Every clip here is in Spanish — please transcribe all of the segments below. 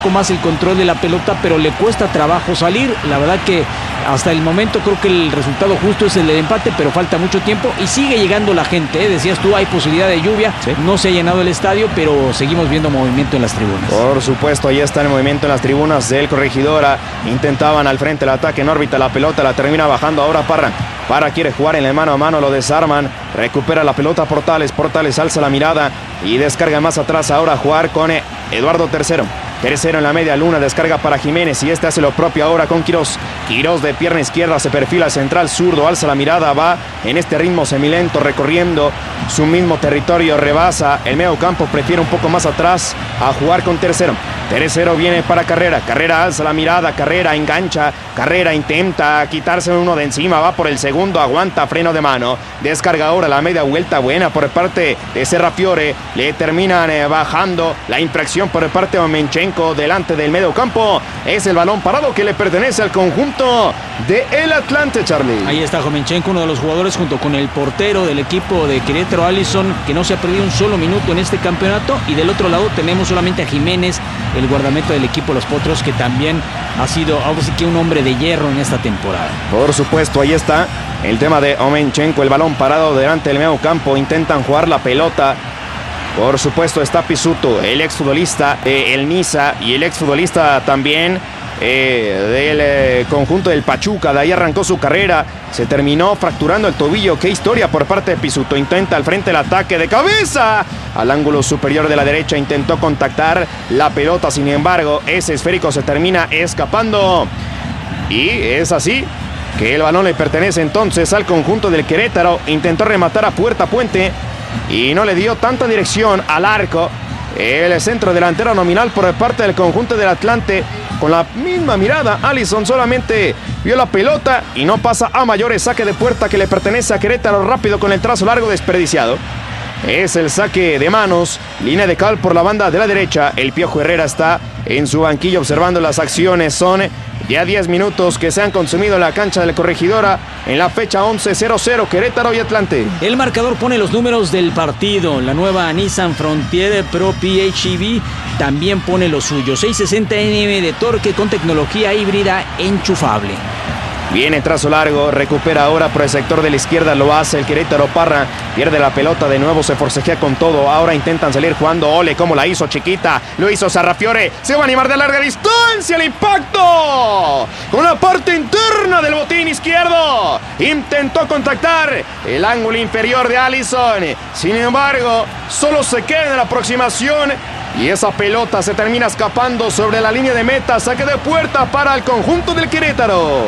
más el control de la pelota, pero le cuesta trabajo salir. La verdad que hasta el momento creo que el resultado justo es el del empate, pero falta mucho tiempo y sigue llegando la gente, ¿eh? Decías tú, hay posibilidad de lluvia, sí. No se ha llenado el estadio, pero seguimos viendo movimiento en las tribunas. Por supuesto, ahí está el movimiento en las tribunas del Corregidora. Intentaban al frente el ataque en órbita, la pelota la termina bajando ahora Parra. Parra quiere jugar en el mano a mano, lo desarman, recupera la pelota Portales, Portales alza la mirada y descarga más atrás ahora a jugar con Eduardo Tercero. Tercero en la media luna, descarga para Jiménez y este hace lo propio ahora con Quirós. Quirós de pierna izquierda se perfila central zurdo, alza la mirada, va en este ritmo semilento recorriendo su mismo territorio, rebasa el medio campo, prefiere un poco más atrás a jugar con Tercero. Tercero viene para Carrera, Carrera alza la mirada, Carrera engancha, Carrera intenta quitarse uno de encima, va por el segundo, aguanta, freno de mano, descarga ahora la media vuelta buena por parte de Serrafiore, le terminan bajando la infracción por parte de Omenchenko delante del medio campo, es el balón parado que le pertenece al conjunto de el Atlante, Charlie. Ahí está Omenchenko, uno de los jugadores junto con el portero del equipo de Querétaro, Allison, que no se ha perdido un solo minuto en este campeonato, y del otro lado tenemos solamente a Jiménez, el guardameta del equipo Los Potros, que también ha sido ahora sí que un hombre de hierro en esta temporada. Por supuesto, ahí está el tema de Omenchenko, el balón parado delante del medio campo, intentan jugar la pelota. Por supuesto está Pisuto, el exfutbolista el Niza y el exfutbolista también del conjunto del Pachuca. De ahí arrancó su carrera, se terminó fracturando el tobillo. Qué historia por parte de Pisuto. Intenta al frente el ataque de cabeza al ángulo superior de la derecha, intentó contactar la pelota, sin embargo ese esférico se termina escapando y es así que el balón le pertenece entonces al conjunto del Querétaro. Intentó rematar a puerta puente y no le dio tanta dirección al arco. El centro delantero nominal por parte del conjunto del Atlante, con la misma mirada, Allison solamente vio la pelota y no pasa a mayores. Saque de puerta que le pertenece a Querétaro, rápido con el trazo largo desperdiciado. Es el saque de manos, línea de cal por la banda de la derecha. El Piojo Herrera está en su banquillo observando las acciones. Son ya 10 minutos que se han consumido en la cancha del Corregidora en la fecha 11, 0-0 Querétaro y Atlante. El marcador pone los números del partido. La nueva Nissan Frontier Pro PHEV también pone lo suyo. 660 Nm de torque con tecnología híbrida enchufable. Viene trazo largo, recupera ahora por el sector de la izquierda, lo hace el Querétaro. Parra pierde la pelota de nuevo, se forcejea con todo. Ahora intentan salir jugando. Ole, como la hizo chiquita, lo hizo Sarrafiore. Se va a animar de larga distancia el impacto con la parte interna del botín izquierdo. Intentó contactar el ángulo inferior de Allison. Sin embargo, solo se queda en la aproximación y esa pelota se termina escapando sobre la línea de meta. Saque de puerta para el conjunto del Querétaro.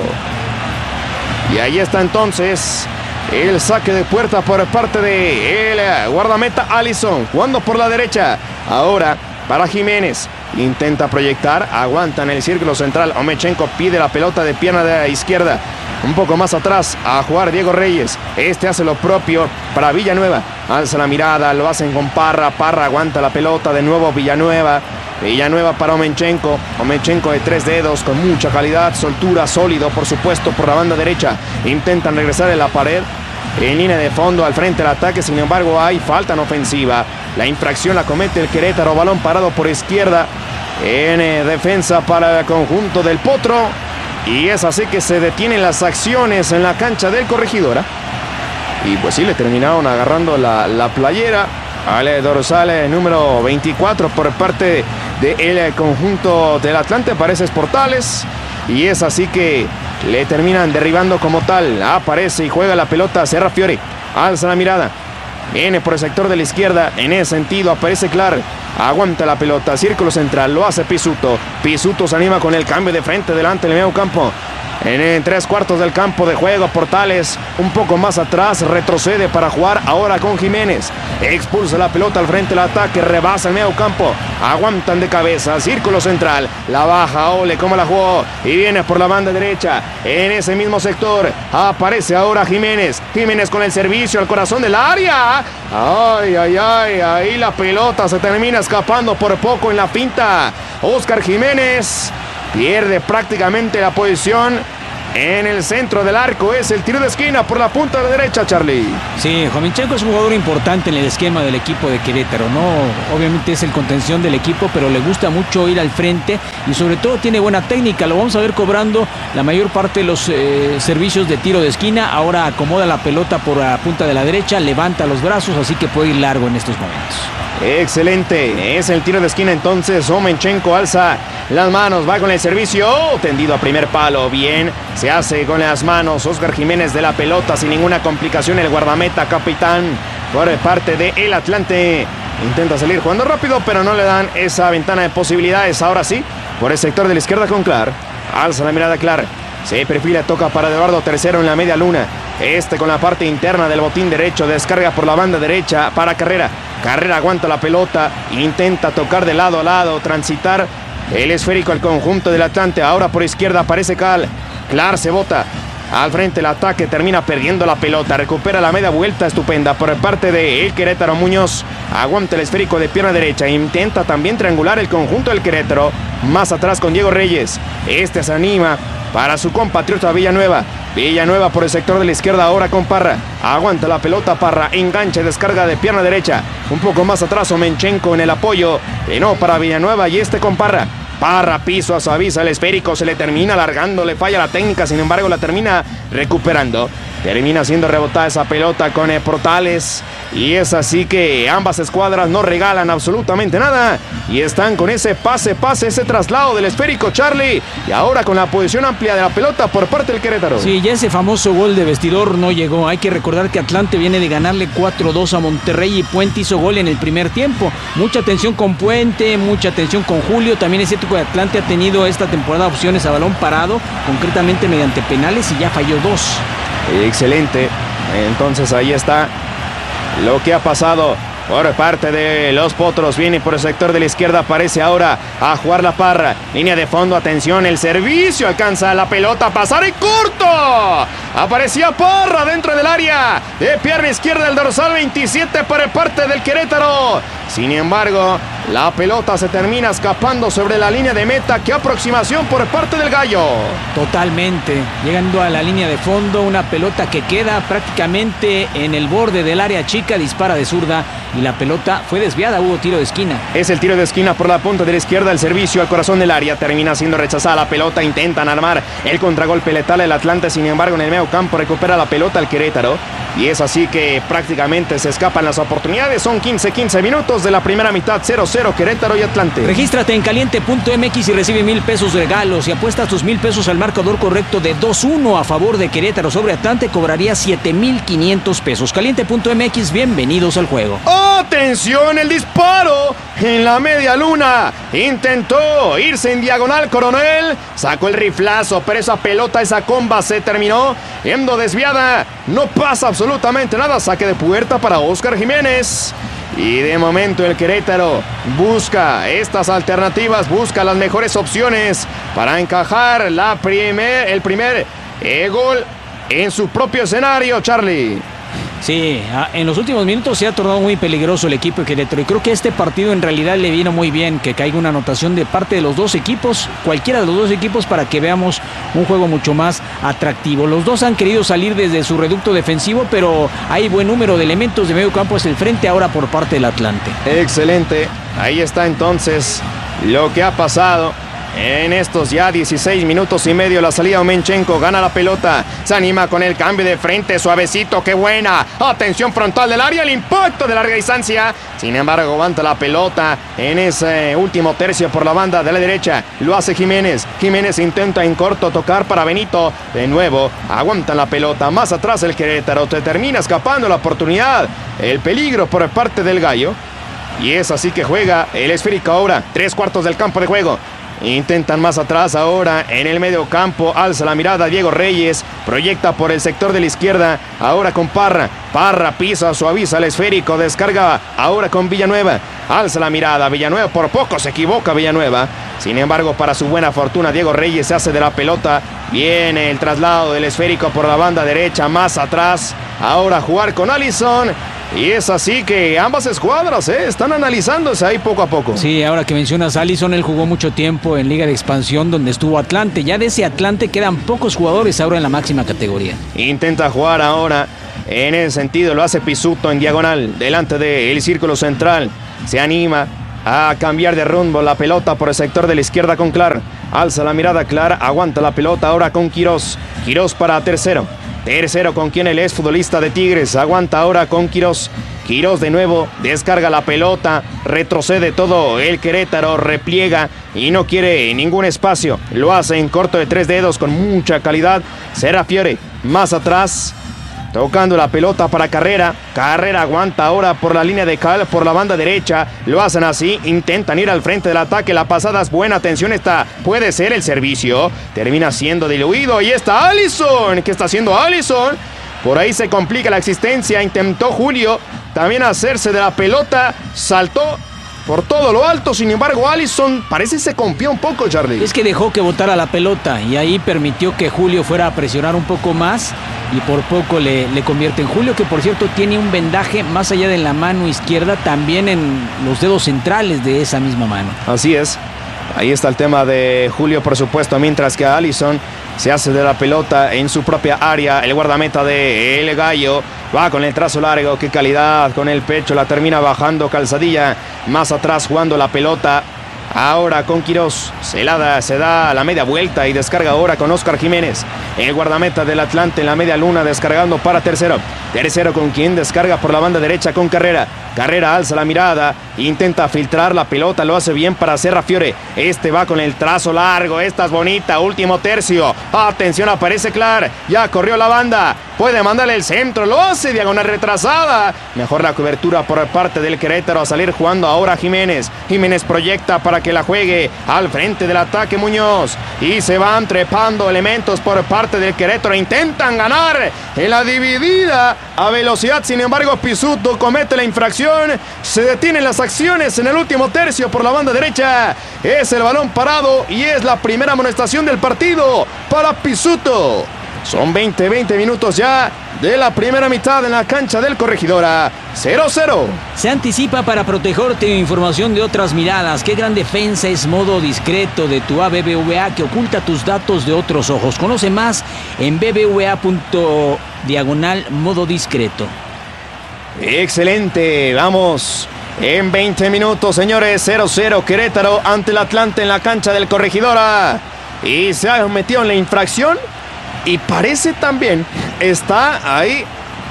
Y ahí está entonces el saque de puerta por parte de el guardameta Allison, jugando por la derecha. Ahora para Jiménez, intenta proyectar, aguanta en el círculo central. Omenchenko pide la pelota de pierna de la izquierda, un poco más atrás a jugar Diego Reyes. Este hace lo propio para Villanueva, alza la mirada, lo hacen con Parra. Parra aguanta la pelota de nuevo. Villanueva para Omenchenko. Omenchenko de 3 dedos con mucha calidad, soltura, sólido por supuesto por la banda derecha. Intentan regresar en la pared, en línea de fondo al frente del ataque. Sin embargo hay falta en ofensiva. La infracción la comete el Querétaro. Balón parado por izquierda en defensa para el conjunto del Potro. Y es así que se detienen las acciones en la cancha del Corregidora. Y pues sí, le terminaron agarrando la playera al dorsal número 24 por parte del conjunto del Atlante. Aparece Portales y es así que le terminan derribando como tal. Aparece y juega la pelota Serrafiore, alza la mirada, viene por el sector de la izquierda. En ese sentido aparece Clark, aguanta la pelota, círculo central, lo hace Pisuto. Pisuto se anima con el cambio de frente delante del medio campo. En 3/4 del campo de juego, Portales un poco más atrás, retrocede para jugar ahora con Jiménez. Expulsa la pelota al frente del ataque, rebasa el medio campo, aguantan de cabeza, círculo central, la baja, Ole, cómo la jugó, y viene por la banda derecha. En ese mismo sector aparece ahora Jiménez. Jiménez con el servicio al corazón del área. Ay, ay, ay, ahí la pelota se termina escapando por poco en la finta. Óscar Jiménez pierde prácticamente la posición en el centro del arco. Es el tiro de esquina por la punta de la derecha, Charlie. Sí, Jovinchenko es un jugador importante en el esquema del equipo de Querétaro, ¿no? Obviamente es el contención del equipo, pero le gusta mucho ir al frente y sobre todo tiene buena técnica. Lo vamos a ver cobrando la mayor parte de los servicios de tiro de esquina. Ahora acomoda la pelota por la punta de la derecha, levanta los brazos, así que puede ir largo en estos momentos. Excelente, es el tiro de esquina entonces. Jovinchenko alza las manos, va con el servicio, tendido a primer palo, bien, se hace con las manos Óscar Jiménez de la pelota sin ninguna complicación. El guardameta capitán por parte de el Atlante intenta salir jugando rápido, pero no le dan esa ventana de posibilidades. Ahora sí, por el sector de la izquierda con Clar, alza la mirada Clar, se perfila, toca para Eduardo Tercero en la media luna. Con la parte interna del botín derecho, descarga por la banda derecha para Carrera. Carrera aguanta la pelota, intenta tocar de lado a lado, transitar el esférico al conjunto del Atlante. Ahora por izquierda aparece Cal. Clar se bota al frente el ataque, termina perdiendo la pelota, recupera la media vuelta estupenda por parte de el Querétaro. Muñoz aguanta el esférico de pierna derecha, intenta también triangular el conjunto del Querétaro. Más atrás con Diego Reyes, se anima para su compatriota Villanueva. Villanueva por el sector de la izquierda ahora con Parra. Aguanta la pelota Parra, engancha, descarga de pierna derecha. Un poco más atrás Jovinchenko en el apoyo. No para Villanueva y con Parra. Parra, piso, suaviza el esférico, se le termina alargando, le falla la técnica, sin embargo la termina recuperando. Termina siendo rebotada esa pelota con Portales. Y es así que ambas escuadras no regalan absolutamente nada. Y están con ese pase, ese traslado del esférico, Charlie. Y ahora con la posición amplia de la pelota por parte del Querétaro. Sí, ya ese famoso gol de vestidor no llegó. Hay que recordar que Atlante viene de ganarle 4-2 a Monterrey y Puente hizo gol en el primer tiempo. Mucha atención con Puente, mucha atención con Julio. También es cierto que Atlante ha tenido esta temporada opciones a balón parado, concretamente mediante penales, y ya falló 2. Excelente. Entonces ahí está lo que ha pasado por parte de los Potros. Viene por el sector de la izquierda, aparece ahora a jugar la Parra. Línea de fondo, atención, el servicio, alcanza la pelota, pasar en corto. Aparecía Parra dentro del área, de pierna izquierda el dorsal 27 por parte del Querétaro. Sin embargo, la pelota se termina escapando sobre la línea de meta. ¡Qué aproximación por parte del Gallo! Totalmente, llegando a la línea de fondo, una pelota que queda prácticamente en el borde del área chica, dispara de zurda y la pelota fue desviada, hubo tiro de esquina. Es el tiro de esquina por la punta de la izquierda, el servicio al corazón del área, termina siendo rechazada la pelota, intentan armar el contragolpe letal el Atlante, sin embargo en el medio campo recupera la pelota el Querétaro. Y es así que prácticamente se escapan las oportunidades. Son 15 minutos de la primera mitad, 0-0 Querétaro y Atlante. Regístrate en caliente.mx y recibe 1,000 pesos de regalos. Si apuestas tus 1,000 pesos al marcador correcto de 2-1 a favor de Querétaro sobre Atlante, cobrarías 7,500 pesos. Caliente.mx, bienvenidos al juego. ¡Atención! El disparo en la media luna. Intentó irse en diagonal Coronel. Sacó el riflazo, pero esa pelota, esa comba se terminó yendo desviada. No pasa absolutamente nada. Saque de puerta para Óscar Jiménez. Y de momento el Querétaro busca estas alternativas, busca las mejores opciones para encajar el primer gol en su propio escenario, Charlie. Sí, en los últimos minutos se ha tornado muy peligroso el equipo de Querétaro y creo que este partido en realidad le vino muy bien que caiga una anotación de parte de los dos equipos, cualquiera de los dos equipos, para que veamos un juego mucho más atractivo. Los dos han querido salir desde su reducto defensivo, pero hay buen número de elementos de medio campo hacia el frente ahora por parte del Atlante. Excelente, ahí está entonces lo que ha pasado. En estos ya 16 minutos y medio la salida de Jovinchenko, gana la pelota, se anima con el cambio de frente, suavecito, qué buena, atención frontal del área, el impacto de larga distancia, sin embargo aguanta la pelota en ese último tercio por la banda de la derecha, lo hace Jiménez intenta en corto tocar para Benito, de nuevo aguanta la pelota, más atrás el Querétaro, te termina escapando la oportunidad, el peligro por parte del Gallo, y es así que juega el esférico ahora, 3/4 del campo de juego. Intentan más atrás ahora en el medio campo, alza la mirada Diego Reyes, proyecta por el sector de la izquierda, ahora con Parra, pisa, suaviza el esférico, descarga ahora con Villanueva, alza la mirada, Villanueva por poco se equivoca Villanueva, sin embargo para su buena fortuna Diego Reyes se hace de la pelota, viene el traslado del esférico por la banda derecha, más atrás, ahora jugar con Allison, Y es así que ambas escuadras están analizándose ahí poco a poco. Sí, ahora que mencionas a Alisson, él jugó mucho tiempo en Liga de Expansión donde estuvo Atlante. Ya de ese Atlante quedan pocos jugadores ahora en la máxima categoría. Intenta jugar ahora. En ese sentido lo hace Pizzuto en diagonal, delante del círculo central. Se anima a cambiar de rumbo la pelota por el sector de la izquierda con Clar. Alza la mirada Clar, aguanta la pelota ahora con Quirós. Quirós para Tercero. Tercero con quien él es futbolista de Tigres. Aguanta ahora con Quirós. Quirós de nuevo descarga la pelota. Retrocede todo el Querétaro. Repliega y no quiere ningún espacio. Lo hace en corto de 3 dedos con mucha calidad. Serrafiore más atrás. Tocando la pelota para Carrera. Carrera aguanta ahora por la línea de Cal, por la banda derecha. Lo hacen así. Intentan ir al frente del ataque. La pasada es buena. Atención, esta puede ser el servicio. Termina siendo diluido. Y está Alisson. ¿Qué está haciendo Alisson? Por ahí se complica la existencia. Intentó Julio también hacerse de la pelota. Saltó por todo lo alto, sin embargo Alisson parece se confió un poco, Charlie. Es que dejó que botara la pelota y ahí permitió que Julio fuera a presionar un poco más y por poco le convierte en Julio, que por cierto tiene un vendaje más allá de la mano izquierda, también en los dedos centrales de esa misma mano. Así es, ahí está el tema de Julio, por supuesto, mientras que Alisson se hace de la pelota en su propia área. El guardameta de El Gallo va con el trazo largo, qué calidad, con el pecho, la termina bajando Calzadilla, más atrás jugando la pelota. Ahora con Quirós, se da la media vuelta y descarga ahora con Oscar Jiménez. El guardameta del Atlante en la media luna descargando para Tercero. Tercero con quien descarga por la banda derecha con Carrera. Carrera alza la mirada, intenta filtrar la pelota, lo hace bien para Serrafiore. Este va con el trazo largo, esta es bonita, último tercio. Atención, aparece Clar, ya corrió la banda, puede mandarle el centro, lo hace, diagonal retrasada. Mejor la cobertura por parte del Querétaro, a salir jugando ahora Jiménez. Jiménez proyecta para que la juegue al frente del ataque Muñoz. Y se van trepando elementos por parte del Querétaro, intentan ganar en la dividida a velocidad. Sin embargo, Pizzuto comete la infracción. Se detienen las acciones en el último tercio por la banda derecha. Es el balón parado y es la primera amonestación del partido para Pizzuto. Son 20 minutos ya de la primera mitad en la cancha del Corregidora. 0-0. Se anticipa para protegerte información de otras miradas. Qué gran defensa es modo discreto de tu BBVA que oculta tus datos de otros ojos. Conoce más en bbva.diagonal modo discreto. Excelente, vamos en 20 minutos, señores. 0-0 Querétaro ante el Atlante en la cancha del Corregidora. Y se ha metido en la infracción. Y parece también está ahí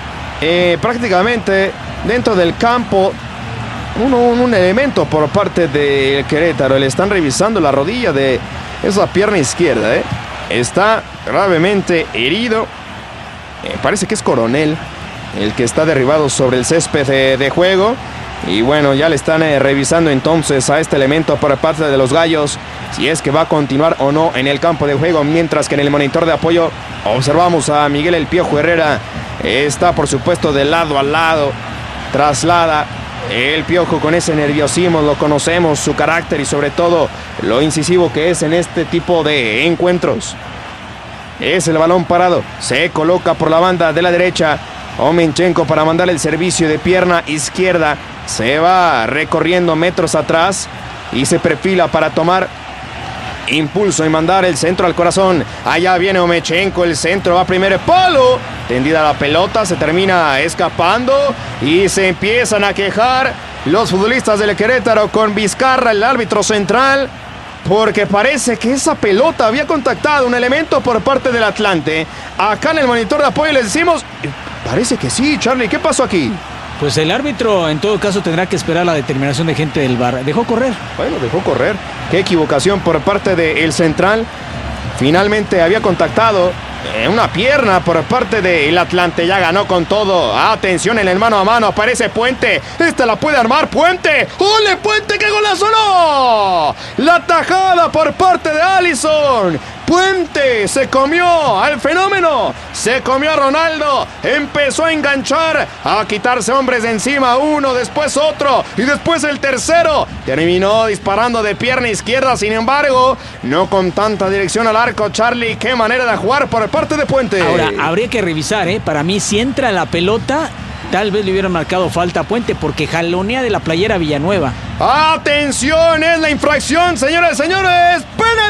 prácticamente dentro del campo un elemento por parte del Querétaro. Le están revisando la rodilla de esa pierna izquierda. Está gravemente herido. Parece que es Coronel el que está derribado sobre el césped de juego. Y bueno, ya le están revisando entonces a este elemento por parte de los Gallos, si es que va a continuar o no en el campo de juego. Mientras que en el monitor de apoyo observamos a Miguel El Piojo Herrera. Está por supuesto de lado a lado, traslada el Piojo con ese nerviosismo. Lo conocemos, su carácter y sobre todo lo incisivo que es en este tipo de encuentros. Es el balón parado, se coloca por la banda de la derecha Omenchenko para mandar el servicio de pierna izquierda. Se va recorriendo metros atrás y se perfila para tomar impulso y mandar el centro al corazón. Allá viene Omenchenko, el centro va primero, palo. Tendida la pelota, se termina escapando y se empiezan a quejar los futbolistas del Querétaro con Vizcarra, el árbitro central, porque parece que esa pelota había contactado un elemento por parte del Atlante. Acá en el monitor de apoyo les decimos, parece que sí, Charlie, ¿qué pasó aquí? Pues el árbitro en todo caso tendrá que esperar la determinación de gente del VAR. Dejó correr. Bueno, dejó correr. Qué equivocación por parte del central. Finalmente había contactado una pierna por parte del Atlante. Ya ganó con todo. Atención en el mano a mano. Aparece Puente. Esta la puede armar Puente. ¡Ole, Puente! ¡Qué golazo! ¡No! La tajada por parte de Alisson. Puente se comió al fenómeno, se comió a Ronaldo, empezó a enganchar, a quitarse hombres de encima, uno, después otro y después el tercero. Terminó disparando de pierna izquierda, sin embargo, no con tanta dirección al arco, Charlie. Qué manera de jugar por parte de Puente. Ahora, habría que revisar, para mí si entra la pelota, tal vez le hubieran marcado falta a Puente porque jalonea de la playera Villanueva. ¡Atención! Es la infracción, señoras y señores.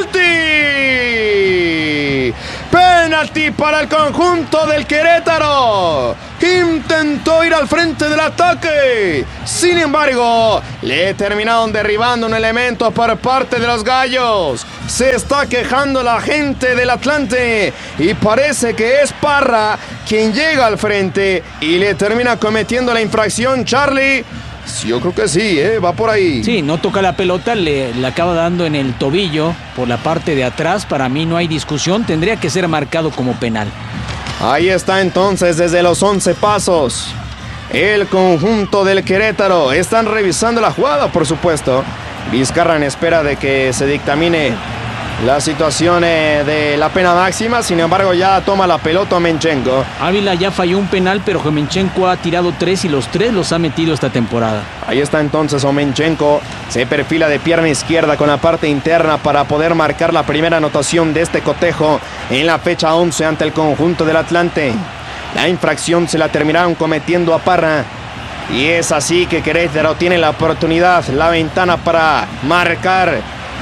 ¡Penalti! ¡Penalti para el conjunto del Querétaro! Intentó ir al frente del ataque. Sin embargo, le terminaron derribando un elemento por parte de los gallos. Se está quejando la gente del Atlante y parece que es Parra quien llega al frente y le termina cometiendo la infracción. Charlie, sí, yo creo que sí, va por ahí. Sí, no toca la pelota, le acaba dando en el tobillo por la parte de atrás. Para mí no hay discusión, tendría que ser marcado como penal. Ahí está entonces desde los 11 pasos el conjunto del Querétaro. Están revisando la jugada, por supuesto. Vizcarra en espera de que se dictamine la situación de la pena máxima. Sin embargo, ya toma la pelota Omenchenko. Ávila ya falló un penal, pero Omenchenko ha tirado 3 y los 3 los ha metido esta temporada. Ahí está entonces Omenchenko. Se perfila de pierna izquierda con la parte interna para poder marcar la primera anotación de este cotejo en la fecha 11 ante el conjunto del Atlante. La infracción se la terminaron cometiendo a Parra. Y es así que Querétaro tiene la oportunidad, la ventana para marcar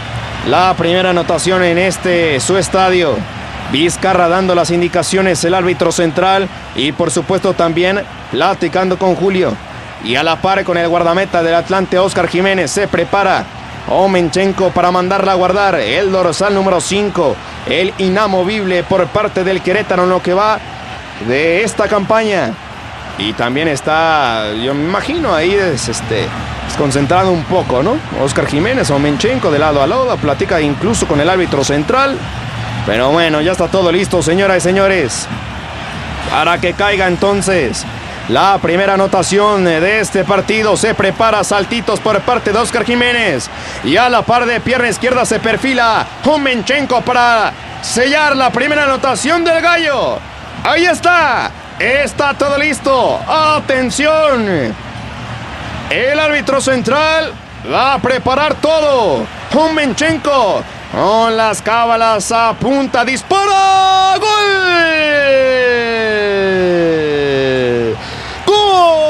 la primera anotación en su estadio. Vizcarra dando las indicaciones, el árbitro central, y por supuesto también platicando con Julio. Y a la par con el guardameta del Atlante, Óscar Jiménez, se prepara Omenchenko para mandarla a guardar. El dorsal número 5, el inamovible por parte del Querétaro en lo que va de esta campaña. Y también está, yo me imagino, ahí desconcentrado un poco, ¿no? Óscar Jiménez, Omenchenko de lado a lado, platica incluso con el árbitro central. Pero bueno, ya está todo listo, señoras y señores, para que caiga entonces la primera anotación de este partido. Se prepara saltitos por parte de Óscar Jiménez. Y a la par de pierna izquierda se perfila Omenchenko para sellar la primera anotación del gallo. Ahí está. Está todo listo. ¡Atención! El árbitro central va a preparar todo. Omenchenko con las cábalas a punta. ¡Dispara! ¡Gol! ¡Gol!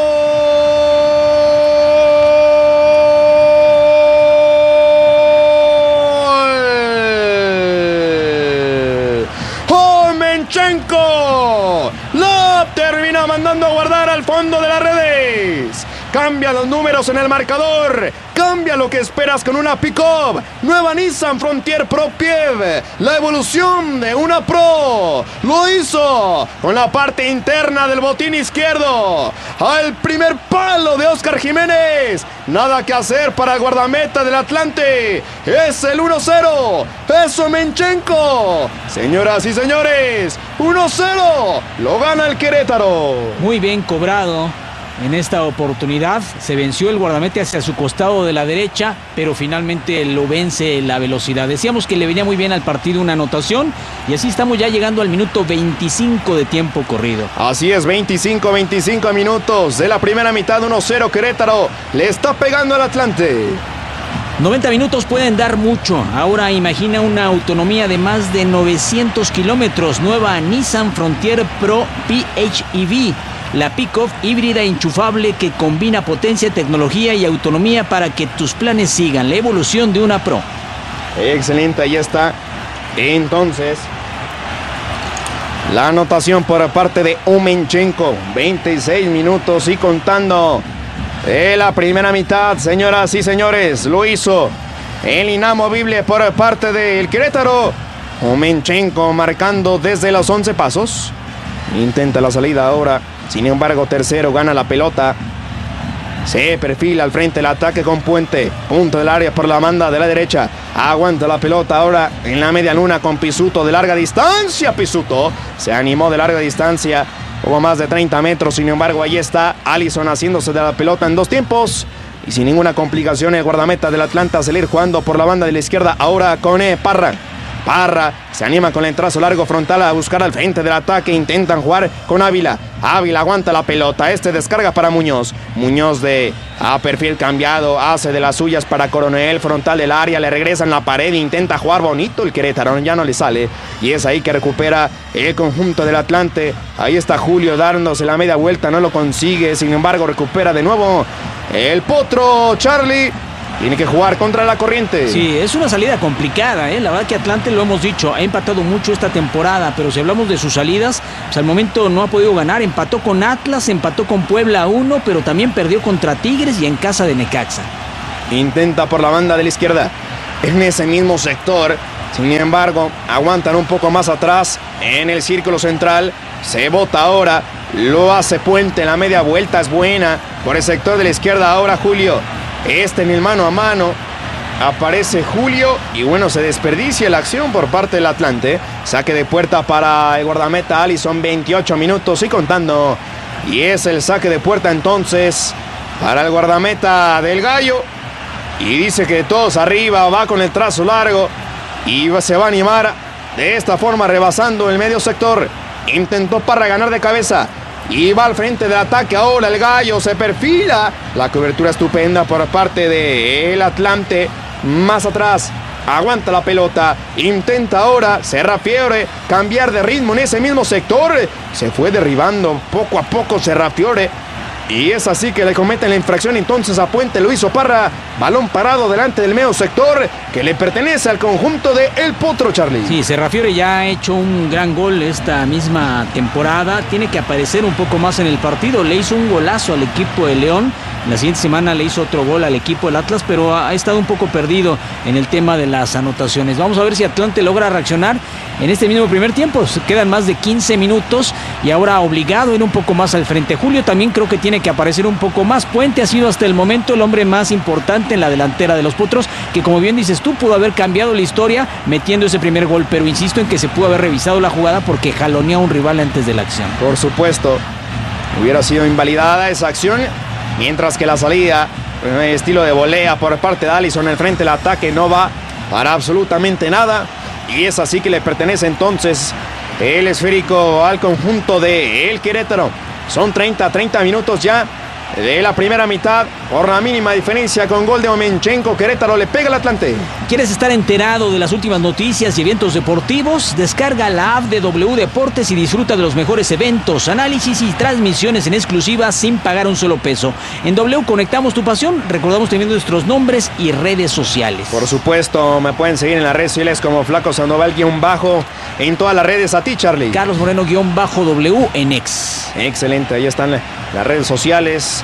¡Omenchenko! ¡La termina mandando a guardar al fondo de las redes! Cambia los números en el marcador. Cambia lo que esperas con una pick-up. Nueva Nissan Frontier Pro Piev. La evolución de una Pro. Lo hizo con la parte interna del botín izquierdo. Al primer palo de Óscar Jiménez. Nada que hacer para el guardameta del Atlante. Es el 1-0. Es Omenchenko. Señoras y señores, 1-0. Lo gana el Querétaro. Muy bien cobrado. En esta oportunidad se venció el guardameta hacia su costado de la derecha, pero finalmente lo vence la velocidad. Decíamos que le venía muy bien al partido una anotación y así estamos ya llegando al minuto 25 de tiempo corrido. Así es, 25 minutos de la primera mitad, 1-0 Querétaro. Le está pegando al Atlante. 90 minutos pueden dar mucho. Ahora imagina una autonomía de más de 900 kilómetros. Nueva Nissan Frontier Pro PHEV. La pick-up híbrida enchufable que combina potencia, tecnología y autonomía para que tus planes sigan. La evolución de una Pro. Excelente, ahí está. Entonces, la anotación por parte de Omenchenko. 26 minutos y contando de la primera mitad, señoras y señores. Lo hizo el inamovible por parte del Querétaro. Omenchenko marcando desde los 11 pasos. Intenta la salida ahora. Sin embargo, tercero gana la pelota. Se perfila al frente el ataque con Puente. Punto del área por la banda de la derecha. Aguanta la pelota ahora en la media luna con Pisuto de larga distancia. Pisuto se animó de larga distancia. Hubo más de 30 metros. Sin embargo, ahí está Allison haciéndose de la pelota en dos tiempos. Y sin ninguna complicación el guardameta del Atlanta a salir jugando por la banda de la izquierda. Ahora con Parra. Parra se anima con el trazo largo frontal a buscar al frente del ataque. Intentan jugar con Ávila. Ávila aguanta la pelota. Descarga para Muñoz. Muñoz a perfil cambiado. Hace de las suyas para Coronel. Frontal del área. Le regresa en la pared. Intenta jugar bonito el Querétaro. Ya no le sale. Y es ahí que recupera el conjunto del Atlante. Ahí está Julio dándose la media vuelta. No lo consigue. Sin embargo, recupera de nuevo el Potro Charlie. Tiene que jugar contra la corriente. Sí, es una salida complicada, ¿eh? La verdad que Atlante, lo hemos dicho, ha empatado mucho esta temporada, pero si hablamos de sus salidas, pues al momento no ha podido ganar. Empató con Atlas, empató con Puebla 1, pero también perdió contra Tigres y en casa de Necaxa. Intenta por la banda de la izquierda, en ese mismo sector. Sin embargo, aguantan un poco más atrás en el círculo central. Se bota ahora, lo hace Puente, la media vuelta es buena. Por el sector de la izquierda ahora Julio. En el mano a mano aparece Julio y bueno, se desperdicia la acción por parte del Atlante. Saque de puerta para el guardameta Alisson, 28 minutos y contando. Y es el saque de puerta entonces para el guardameta del Gallo. Y dice que todos arriba, va con el trazo largo y se va a animar de esta forma rebasando el medio sector. Intentó Parra ganar de cabeza. Y va al frente del ataque ahora el Gallo, se perfila. La cobertura estupenda por parte del Atlante. Más atrás, aguanta la pelota. Intenta ahora Serrafiore cambiar de ritmo en ese mismo sector. Se fue derribando poco a poco Serrafiore. Y es así que le cometen la infracción entonces a Puente. Lo hizo Parra. Balón parado delante del medio sector que le pertenece al conjunto de El Potro, Charlie. Sí, Serrafiore ya ha hecho un gran gol esta misma temporada. Tiene que aparecer un poco más en el partido. Le hizo un golazo al equipo de León. La siguiente semana le hizo otro gol al equipo del Atlas, pero ha estado un poco perdido en el tema de las anotaciones. Vamos a ver si Atlante logra reaccionar en este mismo primer tiempo. Quedan más de 15 minutos y ahora obligado a ir un poco más al frente. Julio también creo que tiene que aparecer un poco más. Puente ha sido hasta el momento el hombre más importante en la delantera de los Potros, que como bien dices tú, pudo haber cambiado la historia metiendo ese primer gol, pero insisto en que se pudo haber revisado la jugada porque jaloneó a un rival antes de la acción. Por supuesto, hubiera sido invalidada esa acción. Mientras que la salida, estilo de volea por parte de Alisson, el frente del ataque no va para absolutamente nada. Y es así que le pertenece entonces el esférico al conjunto de el Querétaro. Son 30 minutos ya de la primera mitad. Por la mínima diferencia con gol de Omenchenko, Querétaro le pega al Atlante. ¿Quieres estar enterado de las últimas noticias y eventos deportivos? Descarga la app de W Deportes y disfruta de los mejores eventos, análisis y transmisiones en exclusiva sin pagar un solo peso. En W conectamos tu pasión, recordamos también nuestros nombres y redes sociales. Por supuesto, me pueden seguir en las redes sociales como Flaco Sandoval _ en todas las redes. A ti, Charlie. Carlos Moreno _W en X. Excelente, ahí están las redes sociales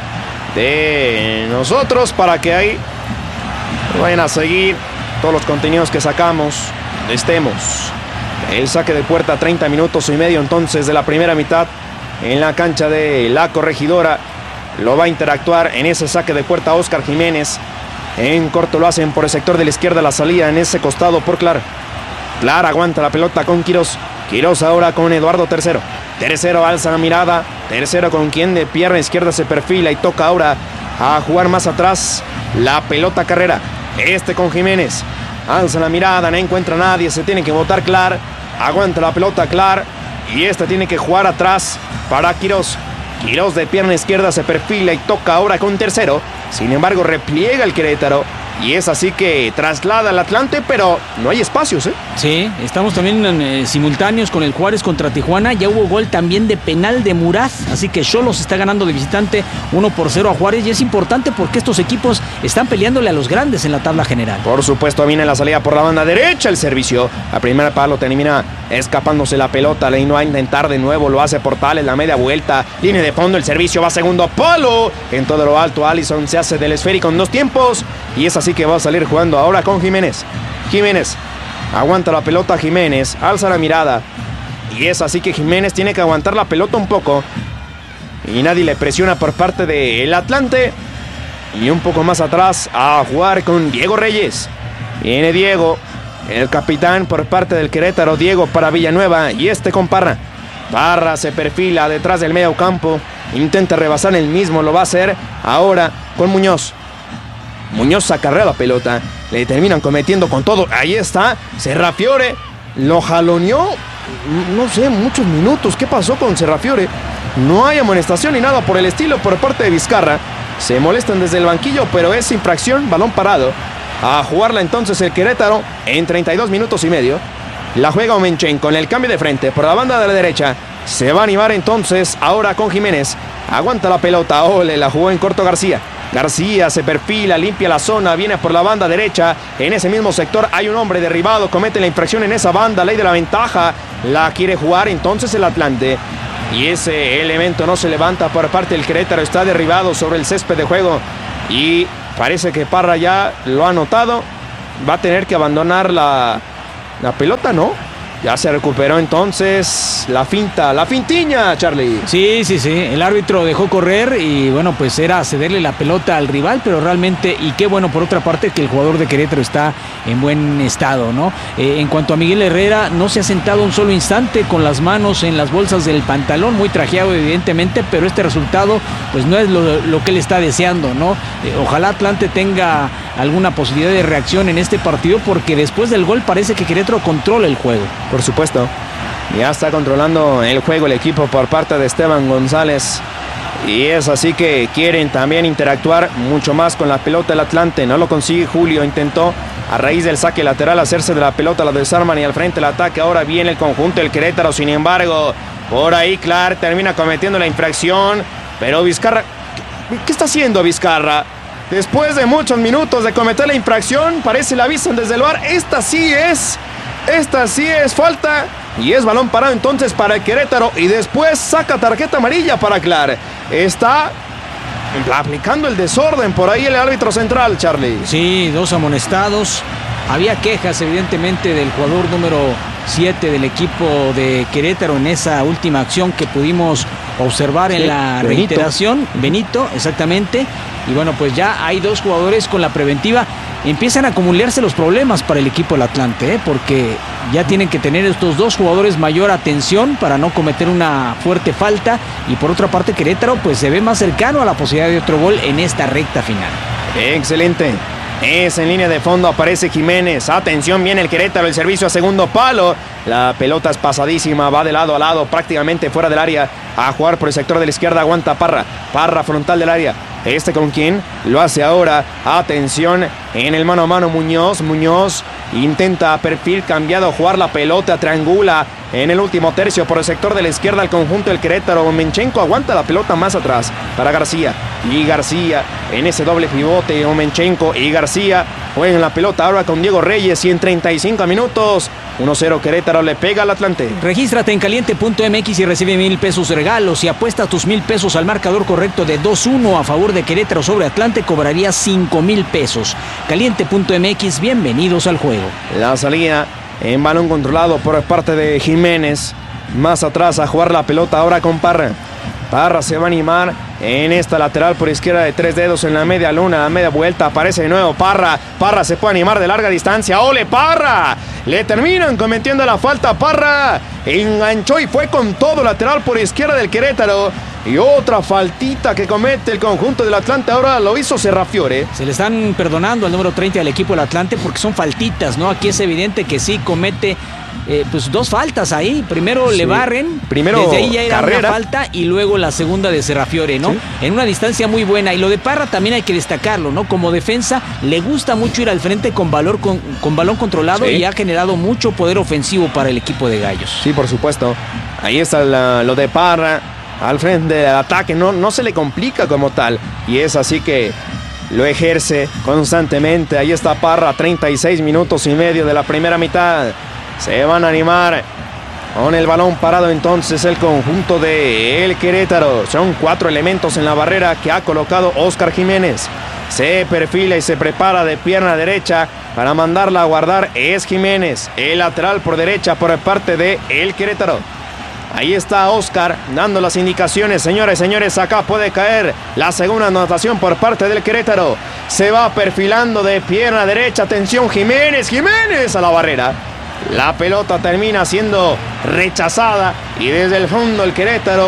de nosotros para que ahí vayan a seguir todos los contenidos que sacamos. Estemos. El saque de puerta, 30 minutos y medio entonces de la primera mitad en la cancha de la Corregidora. Lo va a interactuar en ese saque de puerta Oscar Jiménez. En corto lo hacen por el sector de la izquierda, la salida en ese costado por Clar. Clar aguanta la pelota con Quirós. Quirós ahora con Eduardo Tercero. Tercero alza la mirada. Tercero con quien de pierna izquierda se perfila y toca ahora a jugar más atrás. La pelota Carrera. Con Jiménez. Alza la mirada, no encuentra a nadie. Se tiene que botar Clar. Aguanta la pelota Clar. Y tiene que jugar atrás para Quirós. Quirós de pierna izquierda se perfila y toca ahora con Tercero. Sin embargo, repliega el Querétaro. Y es así que traslada al Atlante, pero no hay espacios, ¿eh? Sí, estamos también simultáneos con el Juárez contra Tijuana. Ya hubo gol también de penal de Murat. Así que Xolos está ganando de visitante 1-0 a Juárez. Y es importante porque estos equipos están peleándole a los grandes en la tabla general. Por supuesto, viene la salida por la banda derecha. El servicio. A primer palo termina escapándose la pelota. Le va a intentar de nuevo. Lo hace Portales. La media vuelta. Línea de fondo. El servicio va a segundo palo. En todo lo alto, Alisson se hace del esférico en 2 tiempos. Y es así que va a salir jugando ahora con Jiménez. Jiménez aguanta la pelota. Jiménez alza la mirada. Y es así que Jiménez tiene que aguantar la pelota un poco. Y nadie le presiona por parte del Atlante. Y un poco más atrás a jugar con Diego Reyes. Viene Diego, el capitán por parte del Querétaro. Diego para Villanueva y con Parra. Parra se perfila detrás del medio campo. Intenta rebasar el mismo. Lo va a hacer ahora con Muñoz. Muñoz acarrea la pelota. Le terminan cometiendo con todo. Ahí está. Serrafiore lo jaloneó. No sé, muchos minutos. ¿Qué pasó con Serrafiore? No hay amonestación ni nada por el estilo por parte de Vizcarra. Se molestan desde el banquillo, pero es infracción, balón parado. A jugarla entonces el Querétaro en 32 minutos y medio. La juega Omenchenko con el cambio de frente por la banda de la derecha. Se va a animar entonces ahora con Jiménez. Aguanta la pelota. Ole, la jugó en corto García. García se perfila, limpia la zona, viene por la banda derecha. En ese mismo sector hay un hombre derribado, comete la infracción en esa banda, ley de la ventaja. La quiere jugar entonces el Atlante. Y ese elemento no se levanta por parte del Querétaro, está derribado sobre el césped de juego. Y parece que Parra ya lo ha notado. Va a tener que abandonar la pelota, ¿no? Ya se recuperó entonces la finta, la fintiña, Charlie. Sí. El árbitro dejó correr y bueno, pues era cederle la pelota al rival, pero realmente, y qué bueno por otra parte que el jugador de Querétaro está en buen estado, ¿no? En cuanto a Miguel Herrera, no se ha sentado un solo instante con las manos en las bolsas del pantalón, muy trajeado evidentemente, pero este resultado pues no es lo que él está deseando, ¿no? Ojalá Atlante tenga alguna posibilidad de reacción en este partido, porque después del gol parece que Querétaro controla el juego. Por supuesto, ya está controlando el juego el equipo por parte de Esteban González. Y es así que quieren también interactuar mucho más con la pelota del Atlante. No lo consigue Julio, intentó a raíz del saque lateral hacerse de la pelota, la desarman y al frente el ataque. Ahora viene el conjunto del Querétaro, sin embargo, por ahí Clark termina cometiendo la infracción. Pero Vizcarra, ¿qué está haciendo Vizcarra? Después de muchos minutos de cometer la infracción, parece la avisan desde el VAR. Esta sí es falta y es balón parado entonces para el Querétaro y después saca tarjeta amarilla para Clark. Está aplicando el desorden por ahí el árbitro central, Charlie. Sí, 2 amonestados. Había quejas evidentemente del jugador número 7 del equipo de Querétaro en esa última acción que pudimos observar en la reiteración. Benito, exactamente. Y bueno, pues ya hay 2 jugadores con la preventiva. Empiezan a acumularse los problemas para el equipo del Atlante, porque ya tienen que tener estos 2 jugadores mayor atención para no cometer una fuerte falta. Y por otra parte Querétaro pues se ve más cercano a la posibilidad de otro gol en esta recta final. Excelente. Es en línea de fondo, aparece Jiménez. Atención, viene el Querétaro, el servicio a segundo palo. La pelota es pasadísima, va de lado a lado, prácticamente fuera del área. A jugar por el sector de la izquierda, aguanta Parra. Parra frontal del área. ¿Con quién? Lo hace ahora. Atención, en el mano a mano Muñoz. Muñoz intenta a perfil cambiado jugar la pelota, triangula en el último tercio por el sector de la izquierda al conjunto del Querétaro. Omenchenko aguanta la pelota más atrás para García. Y García en ese doble pivote, Omenchenko y García juegan la pelota ahora con Diego Reyes y en 35 minutos 1-0 Querétaro le pega al Atlante. Regístrate en caliente.mx y recibe 1,000 pesos regalos. Si apuestas tus 1,000 pesos al marcador correcto de 2-1 a favor de Querétaro sobre Atlante, cobrarías 5,000 pesos. Caliente.mx, bienvenidos al juego. La salida en balón controlado por parte de Jiménez. Más atrás a jugar la pelota ahora con Parra. Parra se va a animar en esta lateral por izquierda de 3 dedos en la media luna, a media vuelta, aparece de nuevo Parra. Parra se puede animar de larga distancia. ¡Ole, Parra! Le terminan cometiendo la falta. Parra enganchó y fue con todo lateral por izquierda del Querétaro. Y otra faltita que comete el conjunto del Atlante. Ahora lo hizo Serrafiore. Se le están perdonando al número 30 del equipo del Atlante porque son faltitas, ¿no? Aquí es evidente que sí comete pues 2 faltas ahí. Primero le barren, desde ahí ya era una falta, y luego la segunda de Serrafiore, ¿no? Sí. En una distancia muy buena. Y lo de Parra también hay que destacarlo, ¿no? Como defensa le gusta mucho ir al frente con balón controlado, sí, y ha generado mucho poder ofensivo para el equipo de Gallos. Sí, por supuesto. Ahí está lo de Parra al frente del ataque, no se le complica como tal. Y es así que lo ejerce constantemente. Ahí está Parra, 36 minutos y medio de la primera mitad. Se van a animar con el balón parado entonces el conjunto de el Querétaro. Son 4 elementos en la barrera que ha colocado Óscar Jiménez. Se perfila y se prepara de pierna derecha para mandarla a guardar. Es Jiménez, el lateral por derecha por parte de el Querétaro. Ahí está Óscar dando las indicaciones. Señores, acá puede caer la segunda anotación por parte del Querétaro. Se va perfilando de pierna derecha. Atención, Jiménez a la barrera. La pelota termina siendo rechazada y desde el fondo el Querétaro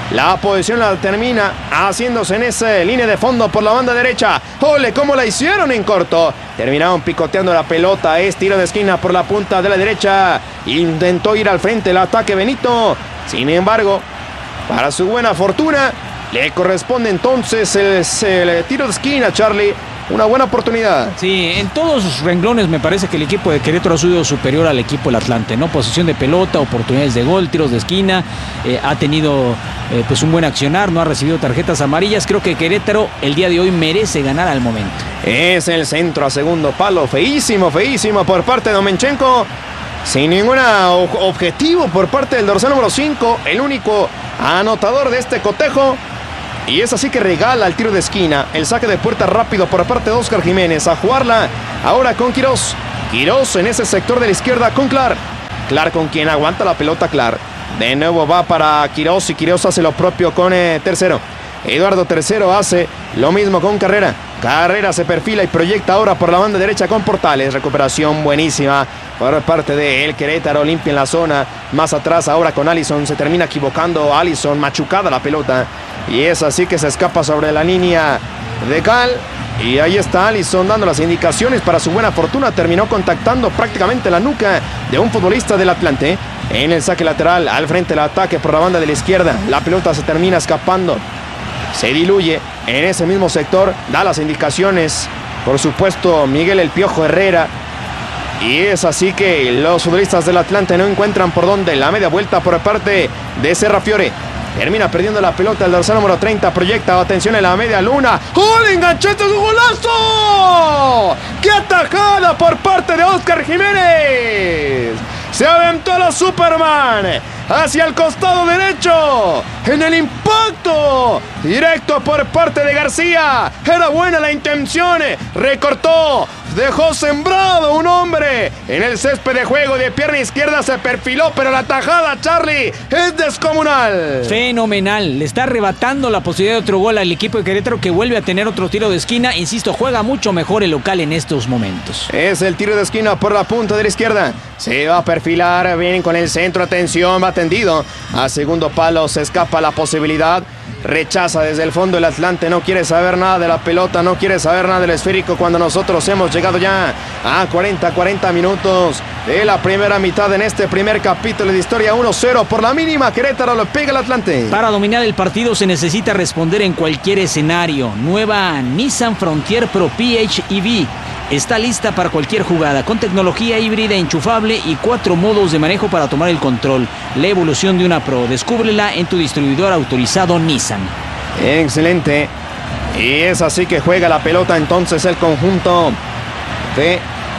La posición la termina haciéndose en esa línea de fondo por la banda derecha. ¡Ole, cómo la hicieron en corto! Terminaron picoteando la pelota. Es tiro de esquina por la punta de la derecha. Intentó ir al frente el ataque Benito. Sin embargo, para su buena fortuna, le corresponde entonces el tiro de esquina, Charlie. Una buena oportunidad. Sí, en todos sus renglones me parece que el equipo de Querétaro ha sido superior al equipo del Atlante, ¿no? Posesión de pelota, oportunidades de gol, tiros de esquina, ha tenido pues un buen accionar, no ha recibido tarjetas amarillas. Creo que Querétaro el día de hoy merece ganar al momento. Es el centro a segundo palo, feísimo por parte de Omenchenko. Sin ningún objetivo por parte del dorsal número 5, el único anotador de este cotejo. Y es así que regala el tiro de esquina. El saque de puerta rápido por parte de Óscar Jiménez. A jugarla ahora con Quirós. Quirós en ese sector de la izquierda con Clark. Clark con quien aguanta la pelota Clark. De nuevo va para Quirós y Quirós hace lo propio con Tercero. Eduardo Tercero hace lo mismo con Carrera. Carrera se perfila y proyecta ahora por la banda derecha con Portales. Recuperación buenísima por parte de el Querétaro. Limpia en la zona. Más atrás ahora con Allison. Se termina equivocando Allison. Machucada la pelota. Y es así que se escapa sobre la línea de Cal. Y ahí está Allison dando las indicaciones. Para su buena fortuna terminó contactando prácticamente la nuca de un futbolista del Atlante. En el saque lateral al frente del ataque por la banda de la izquierda. La pelota se termina escapando. Se diluye en ese mismo sector. Da las indicaciones, por supuesto, Miguel El Piojo Herrera. Y es así que los futbolistas del Atlante no encuentran por dónde. La media vuelta por parte de Serrafiore. Termina perdiendo la pelota el dorsal número 30. Proyecta, atención en la media luna. ¡Gol! ¡Enganchete de golazo! ¡Qué atajada por parte de Óscar Jiménez! Se aventó la Superman hacia el costado derecho. En el impacto directo por parte de García. Era buena la intención. Recortó. Dejó sembrado un hombre en el césped de juego. De pierna izquierda se perfiló, pero la tajada, Charlie, es descomunal. Fenomenal. Le está arrebatando la posibilidad de otro gol al equipo de Querétaro, que vuelve a tener otro tiro de esquina. Insisto, juega mucho mejor el local en estos momentos. Es el tiro de esquina por la punta de la izquierda. Se va a perfilar. Vienen con el centro. Atención, va tendido. A segundo palo se escapa la posibilidad. Rechaza desde el fondo el Atlante. No quiere saber nada de la pelota. No quiere saber nada del esférico. Cuando nosotros hemos llegado ya a 40 minutos de la primera mitad en este primer capítulo de historia. 1-0 por la mínima. Querétaro lo pega el Atlante. Para dominar el partido se necesita responder en cualquier escenario. Nueva Nissan Frontier Pro PHEV está lista para cualquier jugada, con tecnología híbrida enchufable y 4 modos de manejo para tomar el control. La evolución de una Pro. Descúbrela en tu distribuidor autorizado Nissan. Excelente. Y es así que juega la pelota entonces el conjunto de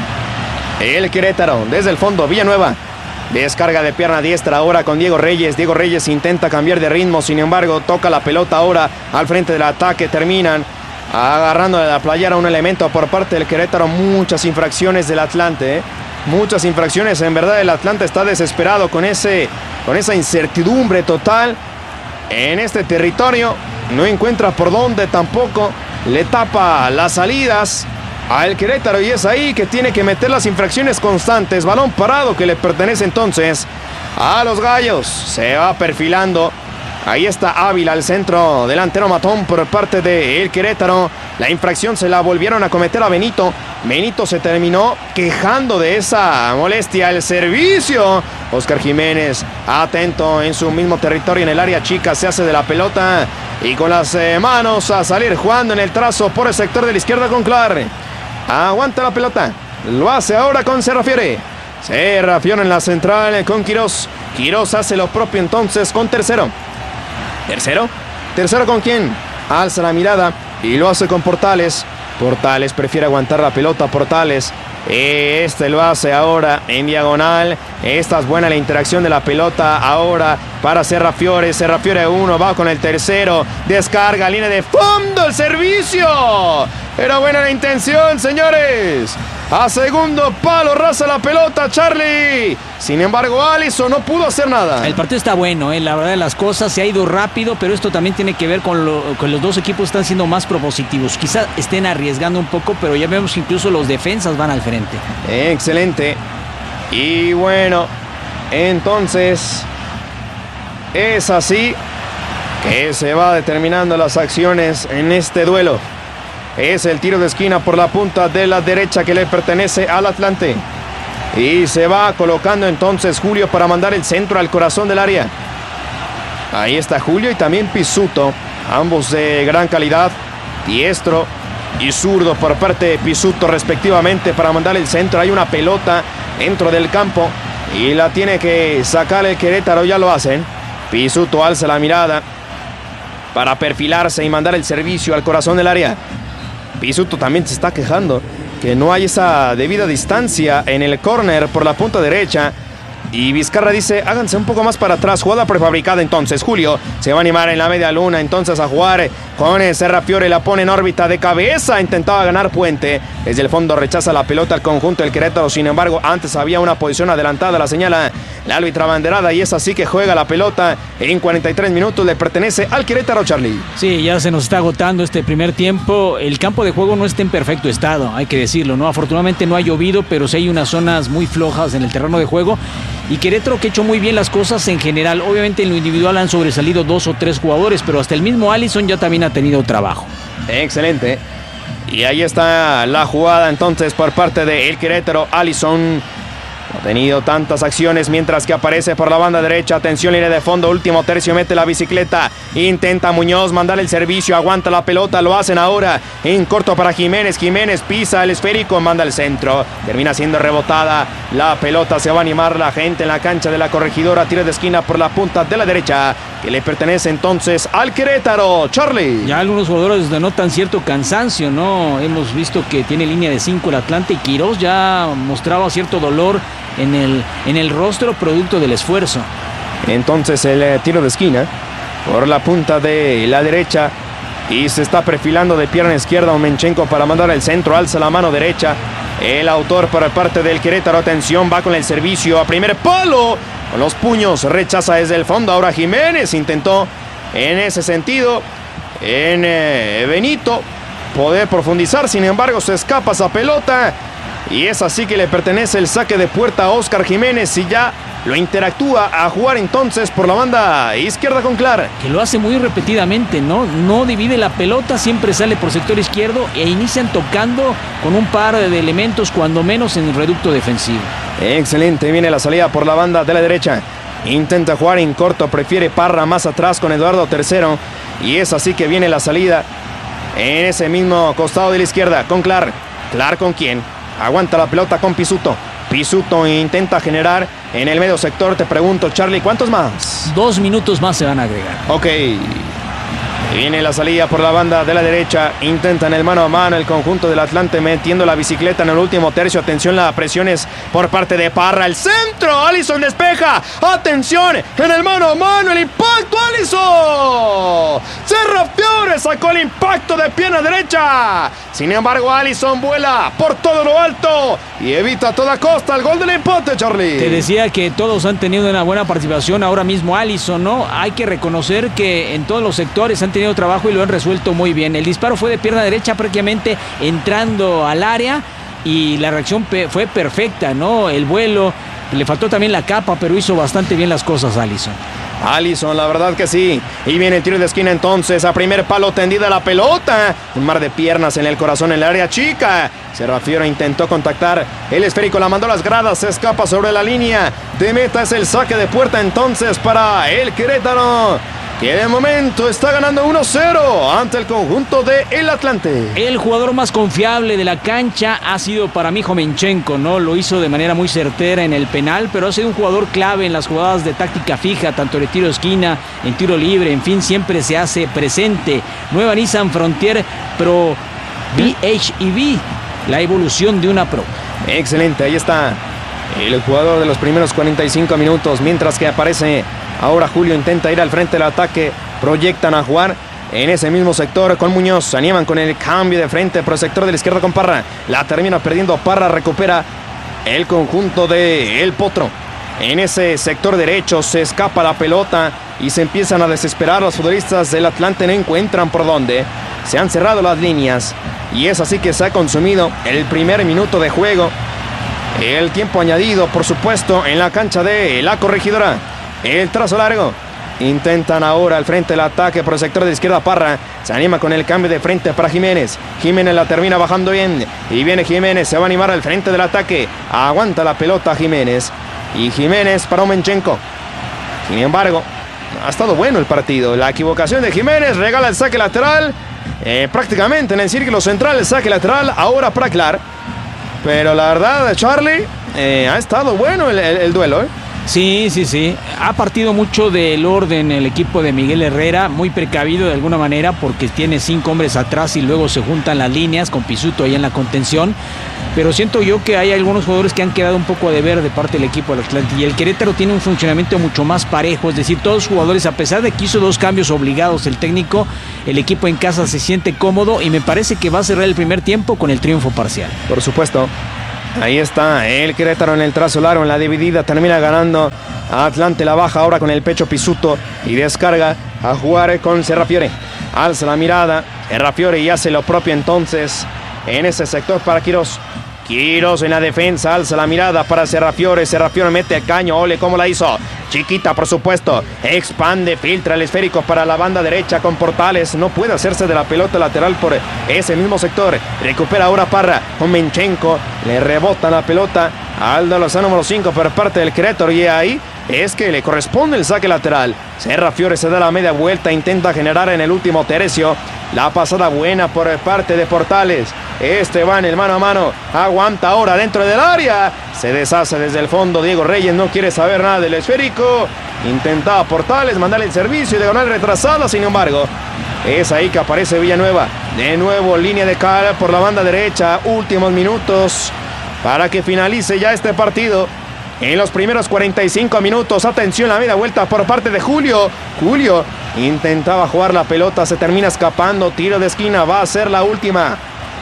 el Querétaro. Desde el fondo, Villanueva. Descarga de pierna diestra ahora con Diego Reyes. Diego Reyes intenta cambiar de ritmo, sin embargo toca la pelota ahora al frente del ataque. Terminan agarrando de la playera un elemento por parte del Querétaro. Muchas infracciones del Atlante, muchas infracciones. En verdad el Atlante está desesperado con esa incertidumbre total en este territorio. No encuentra por dónde, tampoco le tapa las salidas al Querétaro, y es ahí que tiene que meter las infracciones constantes. Balón parado que le pertenece entonces a los Gallos. Se va perfilando. Ahí está Ávila, el centro delantero matón por parte de el Querétaro. La infracción se la volvieron a cometer a Benito. Benito se terminó quejando de esa molestia. El servicio. Óscar Jiménez, atento en su mismo territorio en el área chica. Se hace de la pelota y con las manos a salir jugando en el trazo por el sector de la izquierda con Clark. Aguanta la pelota. Lo hace ahora con Serrafiore. Serrafiore en la central con Quirós. Quirós hace lo propio entonces con Tercero. ¿Tercero con quién? Alza la mirada y lo hace con Portales. Portales prefiere aguantar la pelota. Portales. Este lo hace ahora en diagonal. Esta es buena la interacción de la pelota ahora para Serrafiore. Serrafiore 1, va con el tercero. Descarga, línea de fondo, el servicio. Era buena la intención, señores. A segundo palo raza la pelota, Charlie. Sin embargo, Allison no pudo hacer nada. El partido está bueno, la verdad de las cosas. Se ha ido rápido, pero esto también tiene que ver con los dos equipos están siendo más propositivos. Quizás estén arriesgando un poco, pero ya vemos que incluso los defensas van al frente. Excelente. Y bueno, entonces es así que se va determinando las acciones en este duelo. Es el tiro de esquina por la punta de la derecha que le pertenece al Atlante. Y se va colocando entonces Julio para mandar el centro al corazón del área. Ahí está Julio y también Pizzuto, ambos de gran calidad, diestro y zurdo por parte de Pizzuto respectivamente para mandar el centro. Hay una pelota dentro del campo y la tiene que sacar el Querétaro, ya lo hacen. Pizzuto alza la mirada para perfilarse y mandar el servicio al corazón del área. Pizzuto también se está quejando que no hay esa debida distancia en el córner por la punta derecha. Y Vizcarra dice, háganse un poco más para atrás, jugada prefabricada entonces. Julio se va a animar en la media luna entonces a jugar con Serrafiore, la pone en órbita de cabeza, intentaba ganar Puente. Desde el fondo rechaza la pelota al conjunto del Querétaro, sin embargo antes había una posición adelantada, la señala la árbitra banderada y es así que juega la pelota. En 43 minutos le pertenece al Querétaro, Charlie. Sí, ya se nos está agotando este primer tiempo. El campo de juego no está en perfecto estado, hay que decirlo, ¿no? Afortunadamente no ha llovido, pero sí hay unas zonas muy flojas en el terreno de juego. Y Querétaro que ha hecho muy bien las cosas en general. Obviamente en lo individual han sobresalido 2 o 3 jugadores, pero hasta el mismo Alisson ya también ha tenido trabajo. Excelente. Y ahí está la jugada entonces por parte de el Querétaro. Alisson no ha tenido tantas acciones mientras que aparece por la banda derecha. Atención, línea de fondo, último tercio, mete la bicicleta. Intenta Muñoz mandar el servicio, aguanta la pelota, lo hacen ahora en corto para Jiménez. Jiménez pisa el esférico, manda el centro. Termina siendo rebotada la pelota, se va a animar la gente en la cancha de la Corregidora. Tiro de esquina por la punta de la derecha que le pertenece entonces al Querétaro, Charlie. Ya algunos jugadores denotan cierto cansancio, ¿no? Hemos visto que tiene línea de 5 el Atlante y Quirós ya mostraba cierto dolor en el rostro producto del esfuerzo. Entonces el tiro de esquina por la punta de la derecha y se está perfilando de pierna izquierda Omenchenko para mandar el centro, alza la mano derecha. El autor por parte del Querétaro, atención, va con el servicio a primer palo. Con los puños rechaza desde el fondo. Ahora Jiménez intentó en ese sentido en Benito poder profundizar. Sin embargo se escapa esa pelota. Y es así que le pertenece el saque de puerta a Óscar Jiménez y ya lo interactúa a jugar entonces por la banda izquierda con Clar. Que lo hace muy repetidamente, ¿no? No divide la pelota, siempre sale por sector izquierdo e inician tocando con un par de elementos cuando menos en el reducto defensivo. Excelente, viene la salida por la banda de la derecha. Intenta jugar en corto, prefiere Parra más atrás con Eduardo Tercero. Y es así que viene la salida en ese mismo costado de la izquierda con Clar. ¿Clar con quién? Aguanta la pelota con Pizzuto. Pizzuto intenta generar en el medio sector. Te pregunto, Charlie, ¿cuántos más? 2 minutos más se van a agregar. Ok. Viene la salida por la banda de la derecha. Intentan el mano a mano el conjunto del Atlante metiendo la bicicleta en el último tercio. Atención, la presión es por parte de Parra. El centro, Alisson despeja. Atención, en el mano a mano el impacto, Alisson. Serrafiore sacó el impacto de pierna derecha. Sin embargo, Alisson vuela por todo lo alto y evita a toda costa el gol del empate, Charlie. Te decía que todos han tenido una buena participación. Ahora mismo Alisson, ¿no? Hay que reconocer que en todos los sectores han tenido trabajo y lo han resuelto muy bien. El disparo fue de pierna derecha prácticamente entrando al área y la reacción fue perfecta, ¿no? El vuelo, le faltó también la capa, pero hizo bastante bien las cosas Alisson. Alisson, la verdad que sí. Y viene el tiro de esquina entonces. A primer palo tendida la pelota. Un mar de piernas en el corazón en el área chica. Serrafiore intentó contactar el esférico. La mandó a las gradas. Se escapa sobre la línea de meta. Es el saque de puerta entonces para el Querétaro, que de momento está ganando 1-0 ante el conjunto de el Atlante. El jugador más confiable de la cancha ha sido para mí Omenchenko, ¿no? Lo hizo de manera muy certera en el penal, pero ha sido un jugador clave en las jugadas de táctica fija, tanto en tiro de esquina, en tiro libre, en fin, siempre se hace presente. Nueva Nissan Frontier Pro PHEV, la evolución de una Pro. Excelente, ahí está el jugador de los primeros 45 minutos, mientras que aparece ahora Julio, intenta ir al frente del ataque, proyectan a jugar en ese mismo sector con Muñoz, se animan con el cambio de frente por el sector de la izquierda con Parra, la termina perdiendo Parra, recupera el conjunto de El Potro. En ese sector derecho se escapa la pelota y se empiezan a desesperar los futbolistas del Atlante, no encuentran por dónde, se han cerrado las líneas y es así que se ha consumido el primer minuto de juego. El tiempo añadido, por supuesto, en la cancha de la Corregidora. El trazo largo Intentan ahora al frente del ataque por el sector de la izquierda. Parra se anima con el cambio de frente para Jiménez. Jiménez la termina bajando bien. Y viene Jiménez, se va a animar al frente del ataque. Aguanta la pelota Jiménez. Y Jiménez para Omenchenko. Sin embargo, ha estado bueno el partido. La equivocación de Jiménez regala el saque lateral. Prácticamente en el círculo central el saque lateral. Ahora para Clar. Pero la verdad, Charlie, ha estado bueno el duelo, Sí. Ha partido mucho del orden el equipo de Miguel Herrera, muy precavido de alguna manera porque tiene 5 hombres atrás y luego se juntan las líneas con Pisuto ahí en la contención. Pero siento yo que hay algunos jugadores que han quedado un poco a deber de parte del equipo del Atlante. Y el Querétaro tiene un funcionamiento mucho más parejo, es decir, todos los jugadores, a pesar de que hizo 2 cambios obligados el técnico, el equipo en casa se siente cómodo y me parece que va a cerrar el primer tiempo con el triunfo parcial. Por supuesto. Ahí está el Querétaro en el trazo largo, en la dividida, termina ganando Atlante, la baja ahora con el pecho Pisuto y descarga a jugar con Serrafiore. Alza la mirada, Serrafiore y hace lo propio entonces en ese sector para Quirós. Quirós en la defensa, alza la mirada para Serrafiore. Serrafiore mete el caño, ole cómo la hizo. Chiquita, por supuesto, expande, filtra el esférico para la banda derecha con Portales. No puede hacerse de la pelota lateral por ese mismo sector. Recupera ahora Parra con Menchenko. Le rebota la pelota a Aldo Lozano, número 5 por parte del Querétaro. Y ahí es que le corresponde el saque lateral. Serrafiore se da la media vuelta, intenta generar en el último tercio. La pasada buena por parte de Portales. Este va en el mano a mano. Aguanta ahora dentro del área. Se deshace desde el fondo. Diego Reyes no quiere saber nada del esférico. Intentaba Portales mandarle el servicio y diagonal retrasada. Sin embargo, es ahí que aparece Villanueva. De nuevo línea de cara por la banda derecha. Últimos minutos para que finalice ya este partido. En los primeros 45 minutos, atención, la media vuelta por parte de Julio. Julio intentaba jugar la pelota, se termina escapando. Tiro de esquina, va a ser la última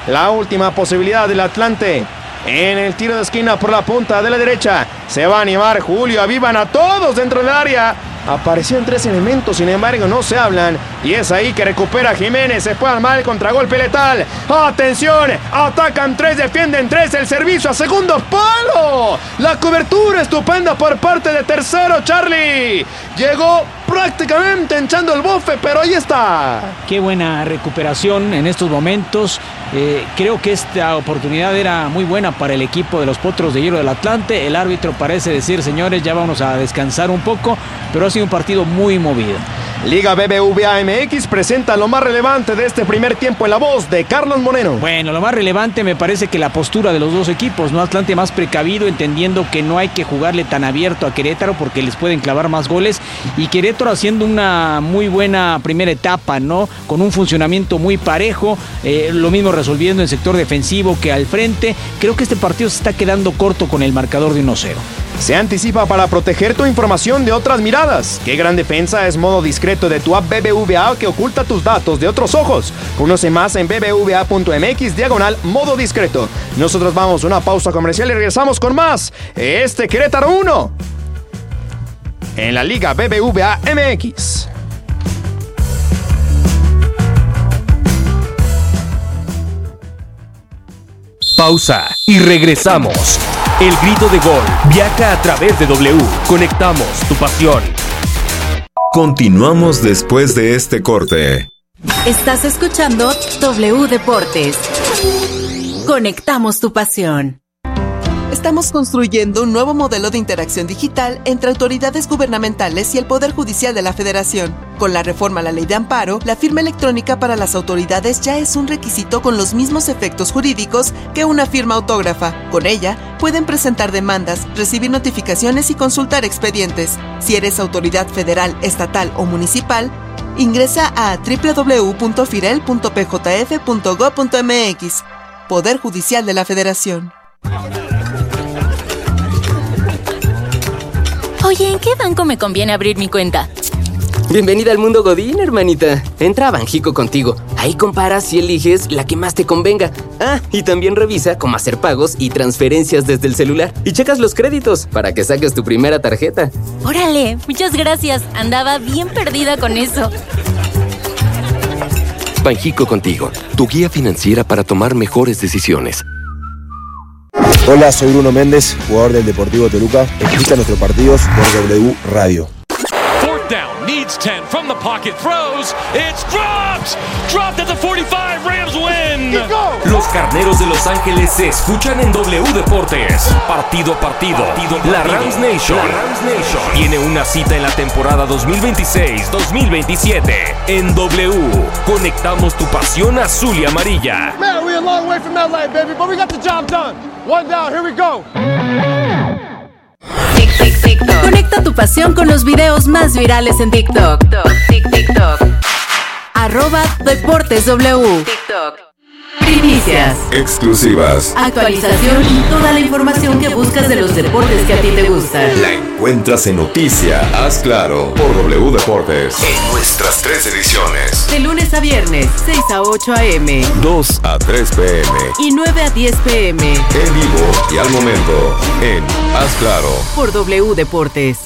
posibilidad del Atlante. En el tiro de esquina por la punta de la derecha. Se va a animar Julio, avivan a todos dentro del área. Aparecieron 3 elementos, sin embargo no se hablan. Y es ahí que recupera Jiménez. Se fue al mal, contragolpe letal. ¡Atención! Atacan 3, defienden 3. El servicio a segundo palo. La cobertura estupenda por parte de tercero, Charlie. Llegó prácticamente hinchando el bofe, pero ahí está. Qué buena recuperación en estos momentos. Creo que esta oportunidad era muy buena para el equipo de los Potros de Hierro del Atlante. El árbitro parece decir, señores, ya vamos a descansar un poco, pero ha sido un partido muy movido. Liga BBVA MX presenta lo más relevante de este primer tiempo en la voz de Carlos Moreno. Bueno, lo más relevante me parece que la postura de los dos equipos, ¿no? Atlante más precavido, entendiendo que no hay que jugarle tan abierto a Querétaro porque les pueden clavar más goles, y Querétaro haciendo una muy buena primera etapa, ¿no? Con un funcionamiento muy parejo, lo mismo resolviendo en sector defensivo que al frente. Creo que este partido se está quedando corto con el marcador de 1-0. Se anticipa para proteger tu información de otras miradas. Qué gran defensa es modo discreto de tu app BBVA que oculta tus datos de otros ojos. Conoce más en bbva.mx/modo discreto. Nosotros vamos a una pausa comercial y regresamos con más. Querétaro 1 en la Liga BBVA MX. Pausa y regresamos. El grito de gol viaja a través de W. Conectamos tu pasión. Continuamos después de este corte. Estás escuchando W Deportes. Conectamos tu pasión. Estamos construyendo un nuevo modelo de interacción digital entre autoridades gubernamentales y el Poder Judicial de la Federación. Con la reforma a la Ley de Amparo, la firma electrónica para las autoridades ya es un requisito con los mismos efectos jurídicos que una firma autógrafa. Con ella, pueden presentar demandas, recibir notificaciones y consultar expedientes. Si eres autoridad federal, estatal o municipal, ingresa a www.firel.pjf.gov.mx. Poder Judicial de la Federación. Oye, ¿en qué banco me conviene abrir mi cuenta? Bienvenida al mundo Godín, hermanita. Entra a Banjico Contigo. Ahí comparas y eliges la que más te convenga. Ah, y también revisa cómo hacer pagos y transferencias desde el celular. Y checas los créditos para que saques tu primera tarjeta. ¡Órale! Muchas gracias. Andaba bien perdida con eso. Banjico Contigo, tu guía financiera para tomar mejores decisiones. Hola, soy Bruno Méndez, jugador del Deportivo Toluca. Escucha nuestros partidos por W Radio. It's 10 from the pocket, throws, it's dropped! Dropped at the 45, Rams win! Los Carneros de Los Ángeles se escuchan en W Deportes. Partido a partido. La Rams Nation tiene una cita en la temporada 2026-2027. En W, conectamos tu pasión azul y amarilla. Man, we're a long way from LA, baby, but we got the job done. One down, here we go. Conecta tu pasión con los videos más virales en TikTok. @DeportesW. Primicias, Exclusivas. actualización y toda la información que buscas de los deportes que a ti te gustan. La encuentras en Noticia. Haz claro por W Deportes. En nuestras 3 ediciones. De lunes a viernes, 6 a 8 a.m. 2 a 3 p.m. y 9 a 10 p.m. En vivo y al momento. En Haz claro. por W Deportes.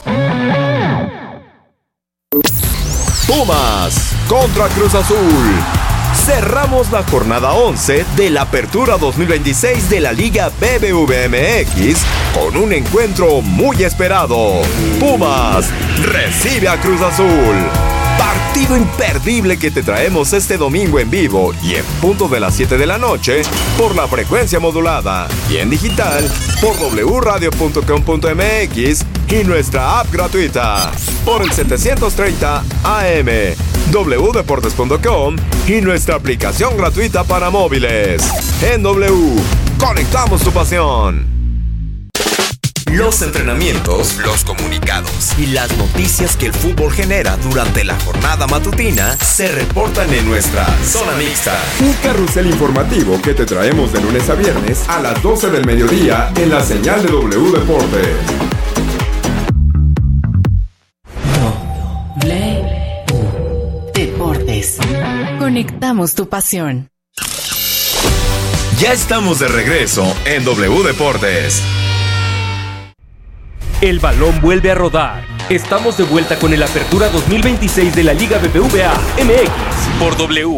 Pumas contra Cruz Azul. Cerramos la jornada 11 de la Apertura 2026 de la Liga BBVA MX con un encuentro muy esperado. Pumas recibe a Cruz Azul. Partido imperdible que te traemos este domingo en vivo y en punto de las 7 de la noche por la frecuencia modulada y en digital por wradio.com.mx y nuestra app gratuita por el 730 AM, wdeportes.com y nuestra aplicación gratuita para móviles. En W, conectamos tu pasión. Los entrenamientos, los comunicados y las noticias que el fútbol genera durante la jornada matutina se reportan en nuestra Zona Mixta. Un carrusel informativo que te traemos de lunes a viernes a las 12 del mediodía en la señal de W Deportes. Deportes. Conectamos tu pasión. Ya estamos de regreso en W Deportes. El balón vuelve a rodar. Estamos de vuelta con el Apertura 2026 de la Liga BBVA MX por W.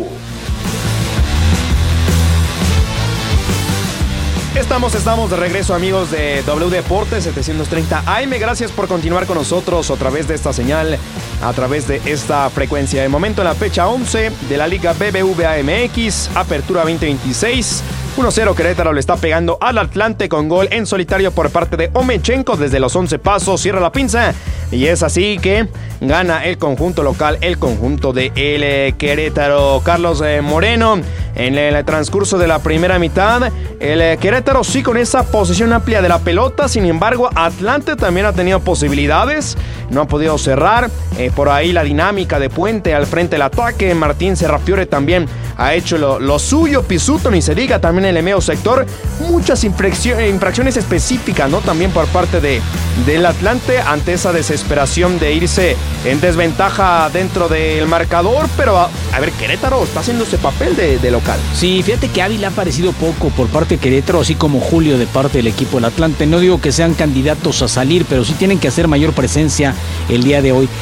Estamos de regreso, amigos de W Deportes 730 AM. Gracias por continuar con nosotros a través de esta señal, a través de esta frecuencia. De momento en la fecha 11 de la Liga BBVA MX, Apertura 2026. 1-0 Querétaro le está pegando al Atlante con gol en solitario por parte de Omechenko desde los 11 pasos, cierra la pinza y es así que gana el conjunto local, el conjunto de el Querétaro. Carlos Moreno, en el transcurso de la primera mitad, el Querétaro sí con esa posesión amplia de la pelota, sin embargo Atlante también ha tenido posibilidades, no ha podido cerrar, por ahí la dinámica de Puente al frente del ataque, Martín Serrafiore también ha hecho lo suyo, Pisuto ni se diga, también el medio sector, muchas infracciones específicas, ¿no? También por parte del Atlante ante esa desesperación de irse en desventaja dentro del marcador, pero a ver, Querétaro está haciendo ese papel de local. Sí, fíjate que Ávila ha aparecido poco por parte de Querétaro, así como Julio de parte del equipo del Atlante. No digo que sean candidatos a salir, pero sí tienen que hacer mayor presencia el día de hoy.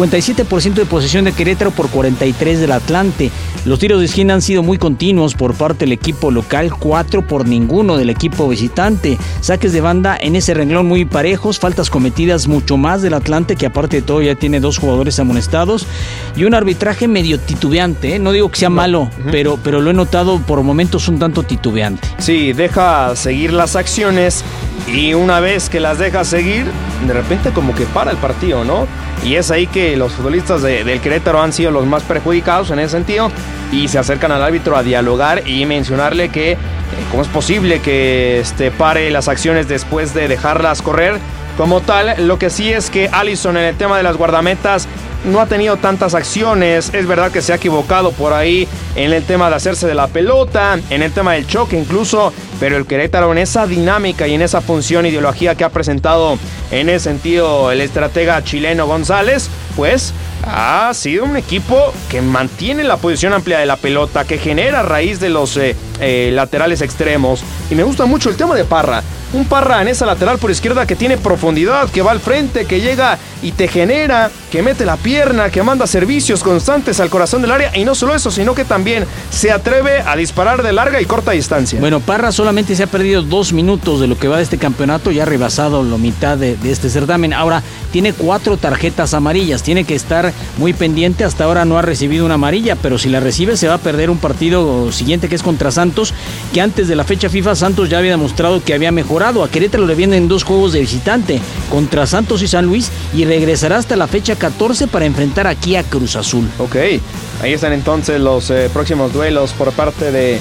57% de posesión de Querétaro por 43 del Atlante. Los tiros de esquina han sido muy continuos por parte del equipo local, 4 por ninguno del equipo visitante. Saques de banda en ese renglón muy parejos, faltas cometidas mucho más del Atlante, que aparte de todo ya tiene 2 jugadores amonestados, y un arbitraje medio titubeante, ¿eh? No digo que sea malo, pero lo he notado por momentos un tanto titubeante. Sí, deja seguir las acciones y una vez que las deja seguir, de repente como que para el partido, ¿no? Y es ahí que los futbolistas del Querétaro han sido los más perjudicados en ese sentido y se acercan al árbitro a dialogar y mencionarle que cómo es posible que pare las acciones después de dejarlas correr como tal. Lo que sí es que Alisson en el tema de las guardametas no ha tenido tantas acciones, es verdad que se ha equivocado por ahí en el tema de hacerse de la pelota, en el tema del choque incluso, pero el Querétaro en esa dinámica y en esa función ideología que ha presentado en ese sentido el estratega chileno González, pues ha sido un equipo que mantiene la posición amplia de la pelota, que genera a raíz de los laterales extremos, y me gusta mucho el tema de Parra. Un Parra en esa lateral por izquierda que tiene profundidad, que va al frente, que llega y te genera que mete la pierna, que manda servicios constantes al corazón del área, y no solo eso, sino que también se atreve a disparar de larga y corta distancia. Bueno, Parra solamente se ha perdido 2 minutos de lo que va de este campeonato, ya ha rebasado la mitad de este certamen. Ahora tiene 4 tarjetas amarillas, tiene que estar muy pendiente. Hasta ahora no ha recibido una amarilla, pero si la recibe se va a perder un partido siguiente, que es contra Santos, que antes de la fecha FIFA Santos ya había demostrado que había mejorado. A Querétaro le vienen 2 juegos de visitante, contra Santos y San Luis, y regresará hasta la fecha 14 para enfrentar aquí a Cruz Azul. Ok, ahí están entonces los próximos duelos por parte de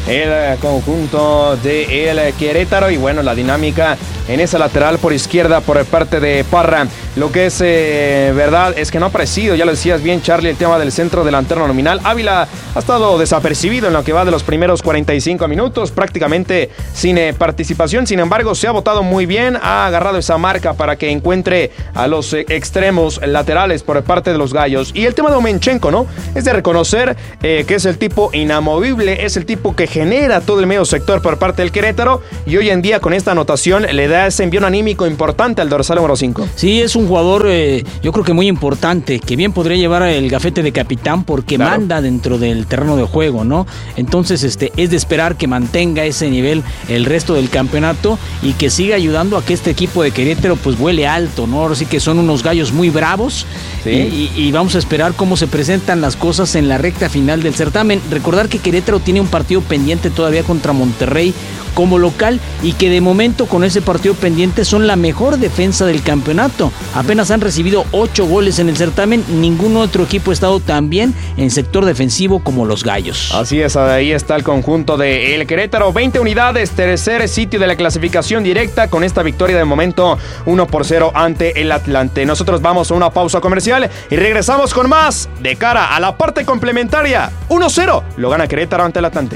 el conjunto de el Querétaro, y bueno, la dinámica en esa lateral por izquierda por parte de Parra. Lo que es verdad es que no ha aparecido, ya lo decías bien, Charlie, el tema del centro delantero nominal. Ávila ha estado desapercibido en lo que va de los primeros 45 minutos, prácticamente sin participación. Sin embargo, se ha votado muy bien, ha agarrado esa marca para que encuentre a los extremos laterales por parte de los gallos. Y el tema de Omenchenko, ¿no? Es de reconocer que es el tipo inamovible, es el tipo que genera todo el medio sector por parte del Querétaro, y hoy en día con esta anotación le da ese envío anímico importante al dorsal número 5. Sí, es un jugador yo creo que muy importante, que bien podría llevar el gafete de capitán porque claro, manda dentro del terreno de juego, ¿no? Entonces es de esperar que mantenga ese nivel el resto del campeonato y que siga ayudando a que este equipo de Querétaro pues vuele alto, ¿no? Ahora sí que son unos gallos muy bravos, ¿sí? y vamos a esperar cómo se presentan las cosas en la recta final del certamen. Recordar que Querétaro tiene un partido pendiente todavía contra Monterrey como local, y que de momento con ese partido pendiente son la mejor defensa del campeonato. Apenas han recibido 8 goles en el certamen, ningún otro equipo ha estado tan bien en sector defensivo como los gallos. Así es, ahí está el conjunto de el Querétaro, 20 unidades, tercer sitio de la clasificación directa, con esta victoria de momento 1-0 ante el Atlante. Nosotros vamos a una pausa comercial y regresamos con más de cara a la parte complementaria. 1-0 lo gana Querétaro ante el Atlante.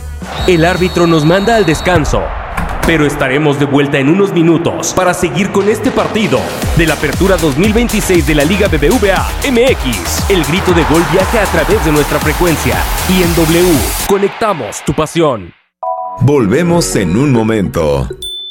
El árbitro nos manda al descanso, pero estaremos de vuelta en unos minutos para seguir con este partido de la Apertura 2026 de la Liga BBVA MX. El grito de gol viaja a través de nuestra frecuencia y en W conectamos tu pasión. Volvemos en un momento.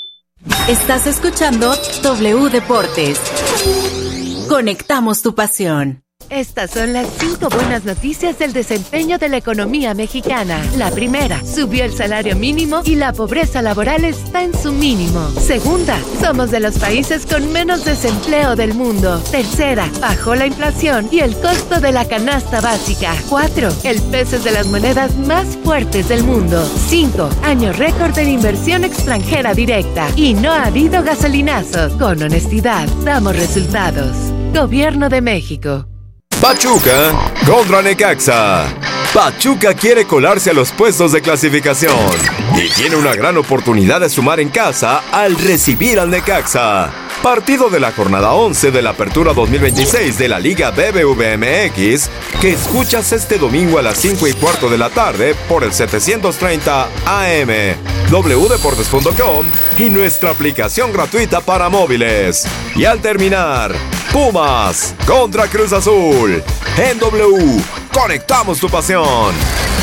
Estás escuchando W Deportes. Conectamos tu pasión. Estas son las 5 buenas noticias del desempeño de la economía mexicana. La primera, subió el salario mínimo y la pobreza laboral está en su mínimo. Segunda, somos de los países con menos desempleo del mundo. Tercera, bajó la inflación y el costo de la canasta básica. 4, el peso es de las monedas más fuertes del mundo. 5, año récord en inversión extranjera directa. Y no ha habido gasolinazos. Con honestidad, damos resultados. Gobierno de México. Pachuca contra Necaxa. Pachuca quiere colarse a los puestos de clasificación y tiene una gran oportunidad de sumar en casa al recibir al Necaxa. Partido de la jornada 11 de la Apertura 2026 de la Liga BBVA MX, que escuchas este domingo a las 5:15 de la tarde por el 730 AM, wdeportes.com y nuestra aplicación gratuita para móviles. Y al terminar, Pumas contra Cruz Azul. En W, conectamos tu pasión.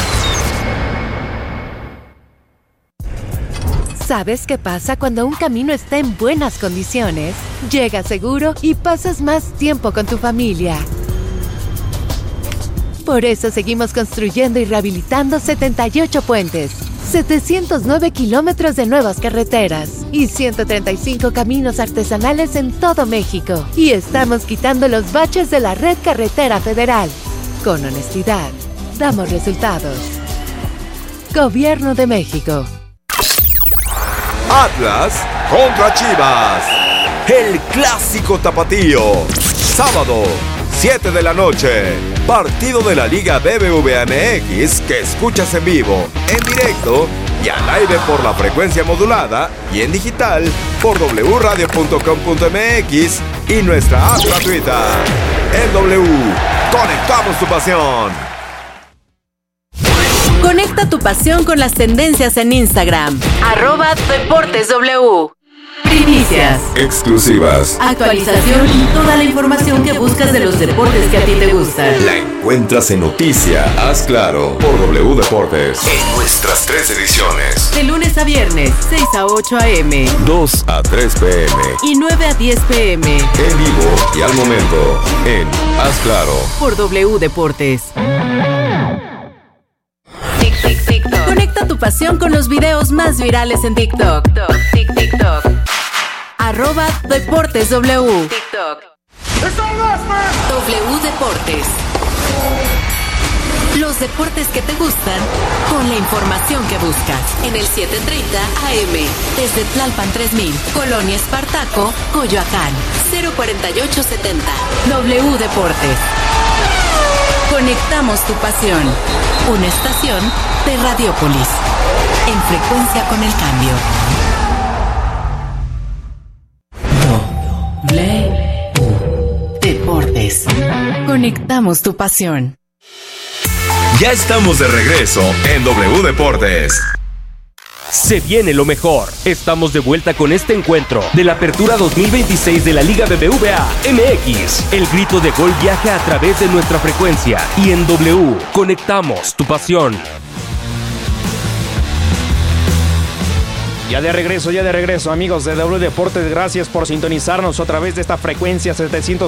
¿Sabes qué pasa cuando un camino está en buenas condiciones? Llegas seguro y pasas más tiempo con tu familia. Por eso seguimos construyendo y rehabilitando 78 puentes, 709 kilómetros de nuevas carreteras y 135 caminos artesanales en todo México. Y estamos quitando los baches de la red carretera federal. Con honestidad, damos resultados. Gobierno de México. Atlas contra Chivas. El clásico tapatío. Sábado, 7 de la noche. Partido de la Liga BBVA MX que escuchas en vivo, en directo y al aire por la frecuencia modulada y en digital por wradio.com.mx y nuestra app gratuita. En W, conectamos tu pasión. Conecta tu pasión con las tendencias en Instagram. @DeportesW. Primicias, Exclusivas. actualización y toda la información que buscas de los deportes que a ti te gustan. La encuentras en Noticia, Haz Claro, por W Deportes. En nuestras 3 ediciones. De lunes a viernes, 6 a 8 a.m. 2 a 3 p.m. y 9 a 10 p.m. En vivo y al momento, en Haz Claro. por W Deportes. Conecta tu pasión con los videos más virales en TikTok. TikTok. @DeportesW. TikTok. W Deportes. Los deportes que te gustan con la información que buscas. En el 7:30 AM. Desde Tlalpan 3000, Colonia Espartaco, Coyoacán. 04870. W Deportes. Conectamos tu pasión. Una estación de Radiópolis. En frecuencia con el cambio. W Deportes. Conectamos tu pasión. Ya estamos de regreso en W Deportes. Se viene lo mejor. Estamos de vuelta con este encuentro de la Apertura 2026 de la Liga BBVA MX. El grito de gol viaja a través de nuestra frecuencia y en W conectamos tu pasión. Ya de regreso, amigos de W Deportes. Gracias por sintonizarnos a través de esta frecuencia 700.9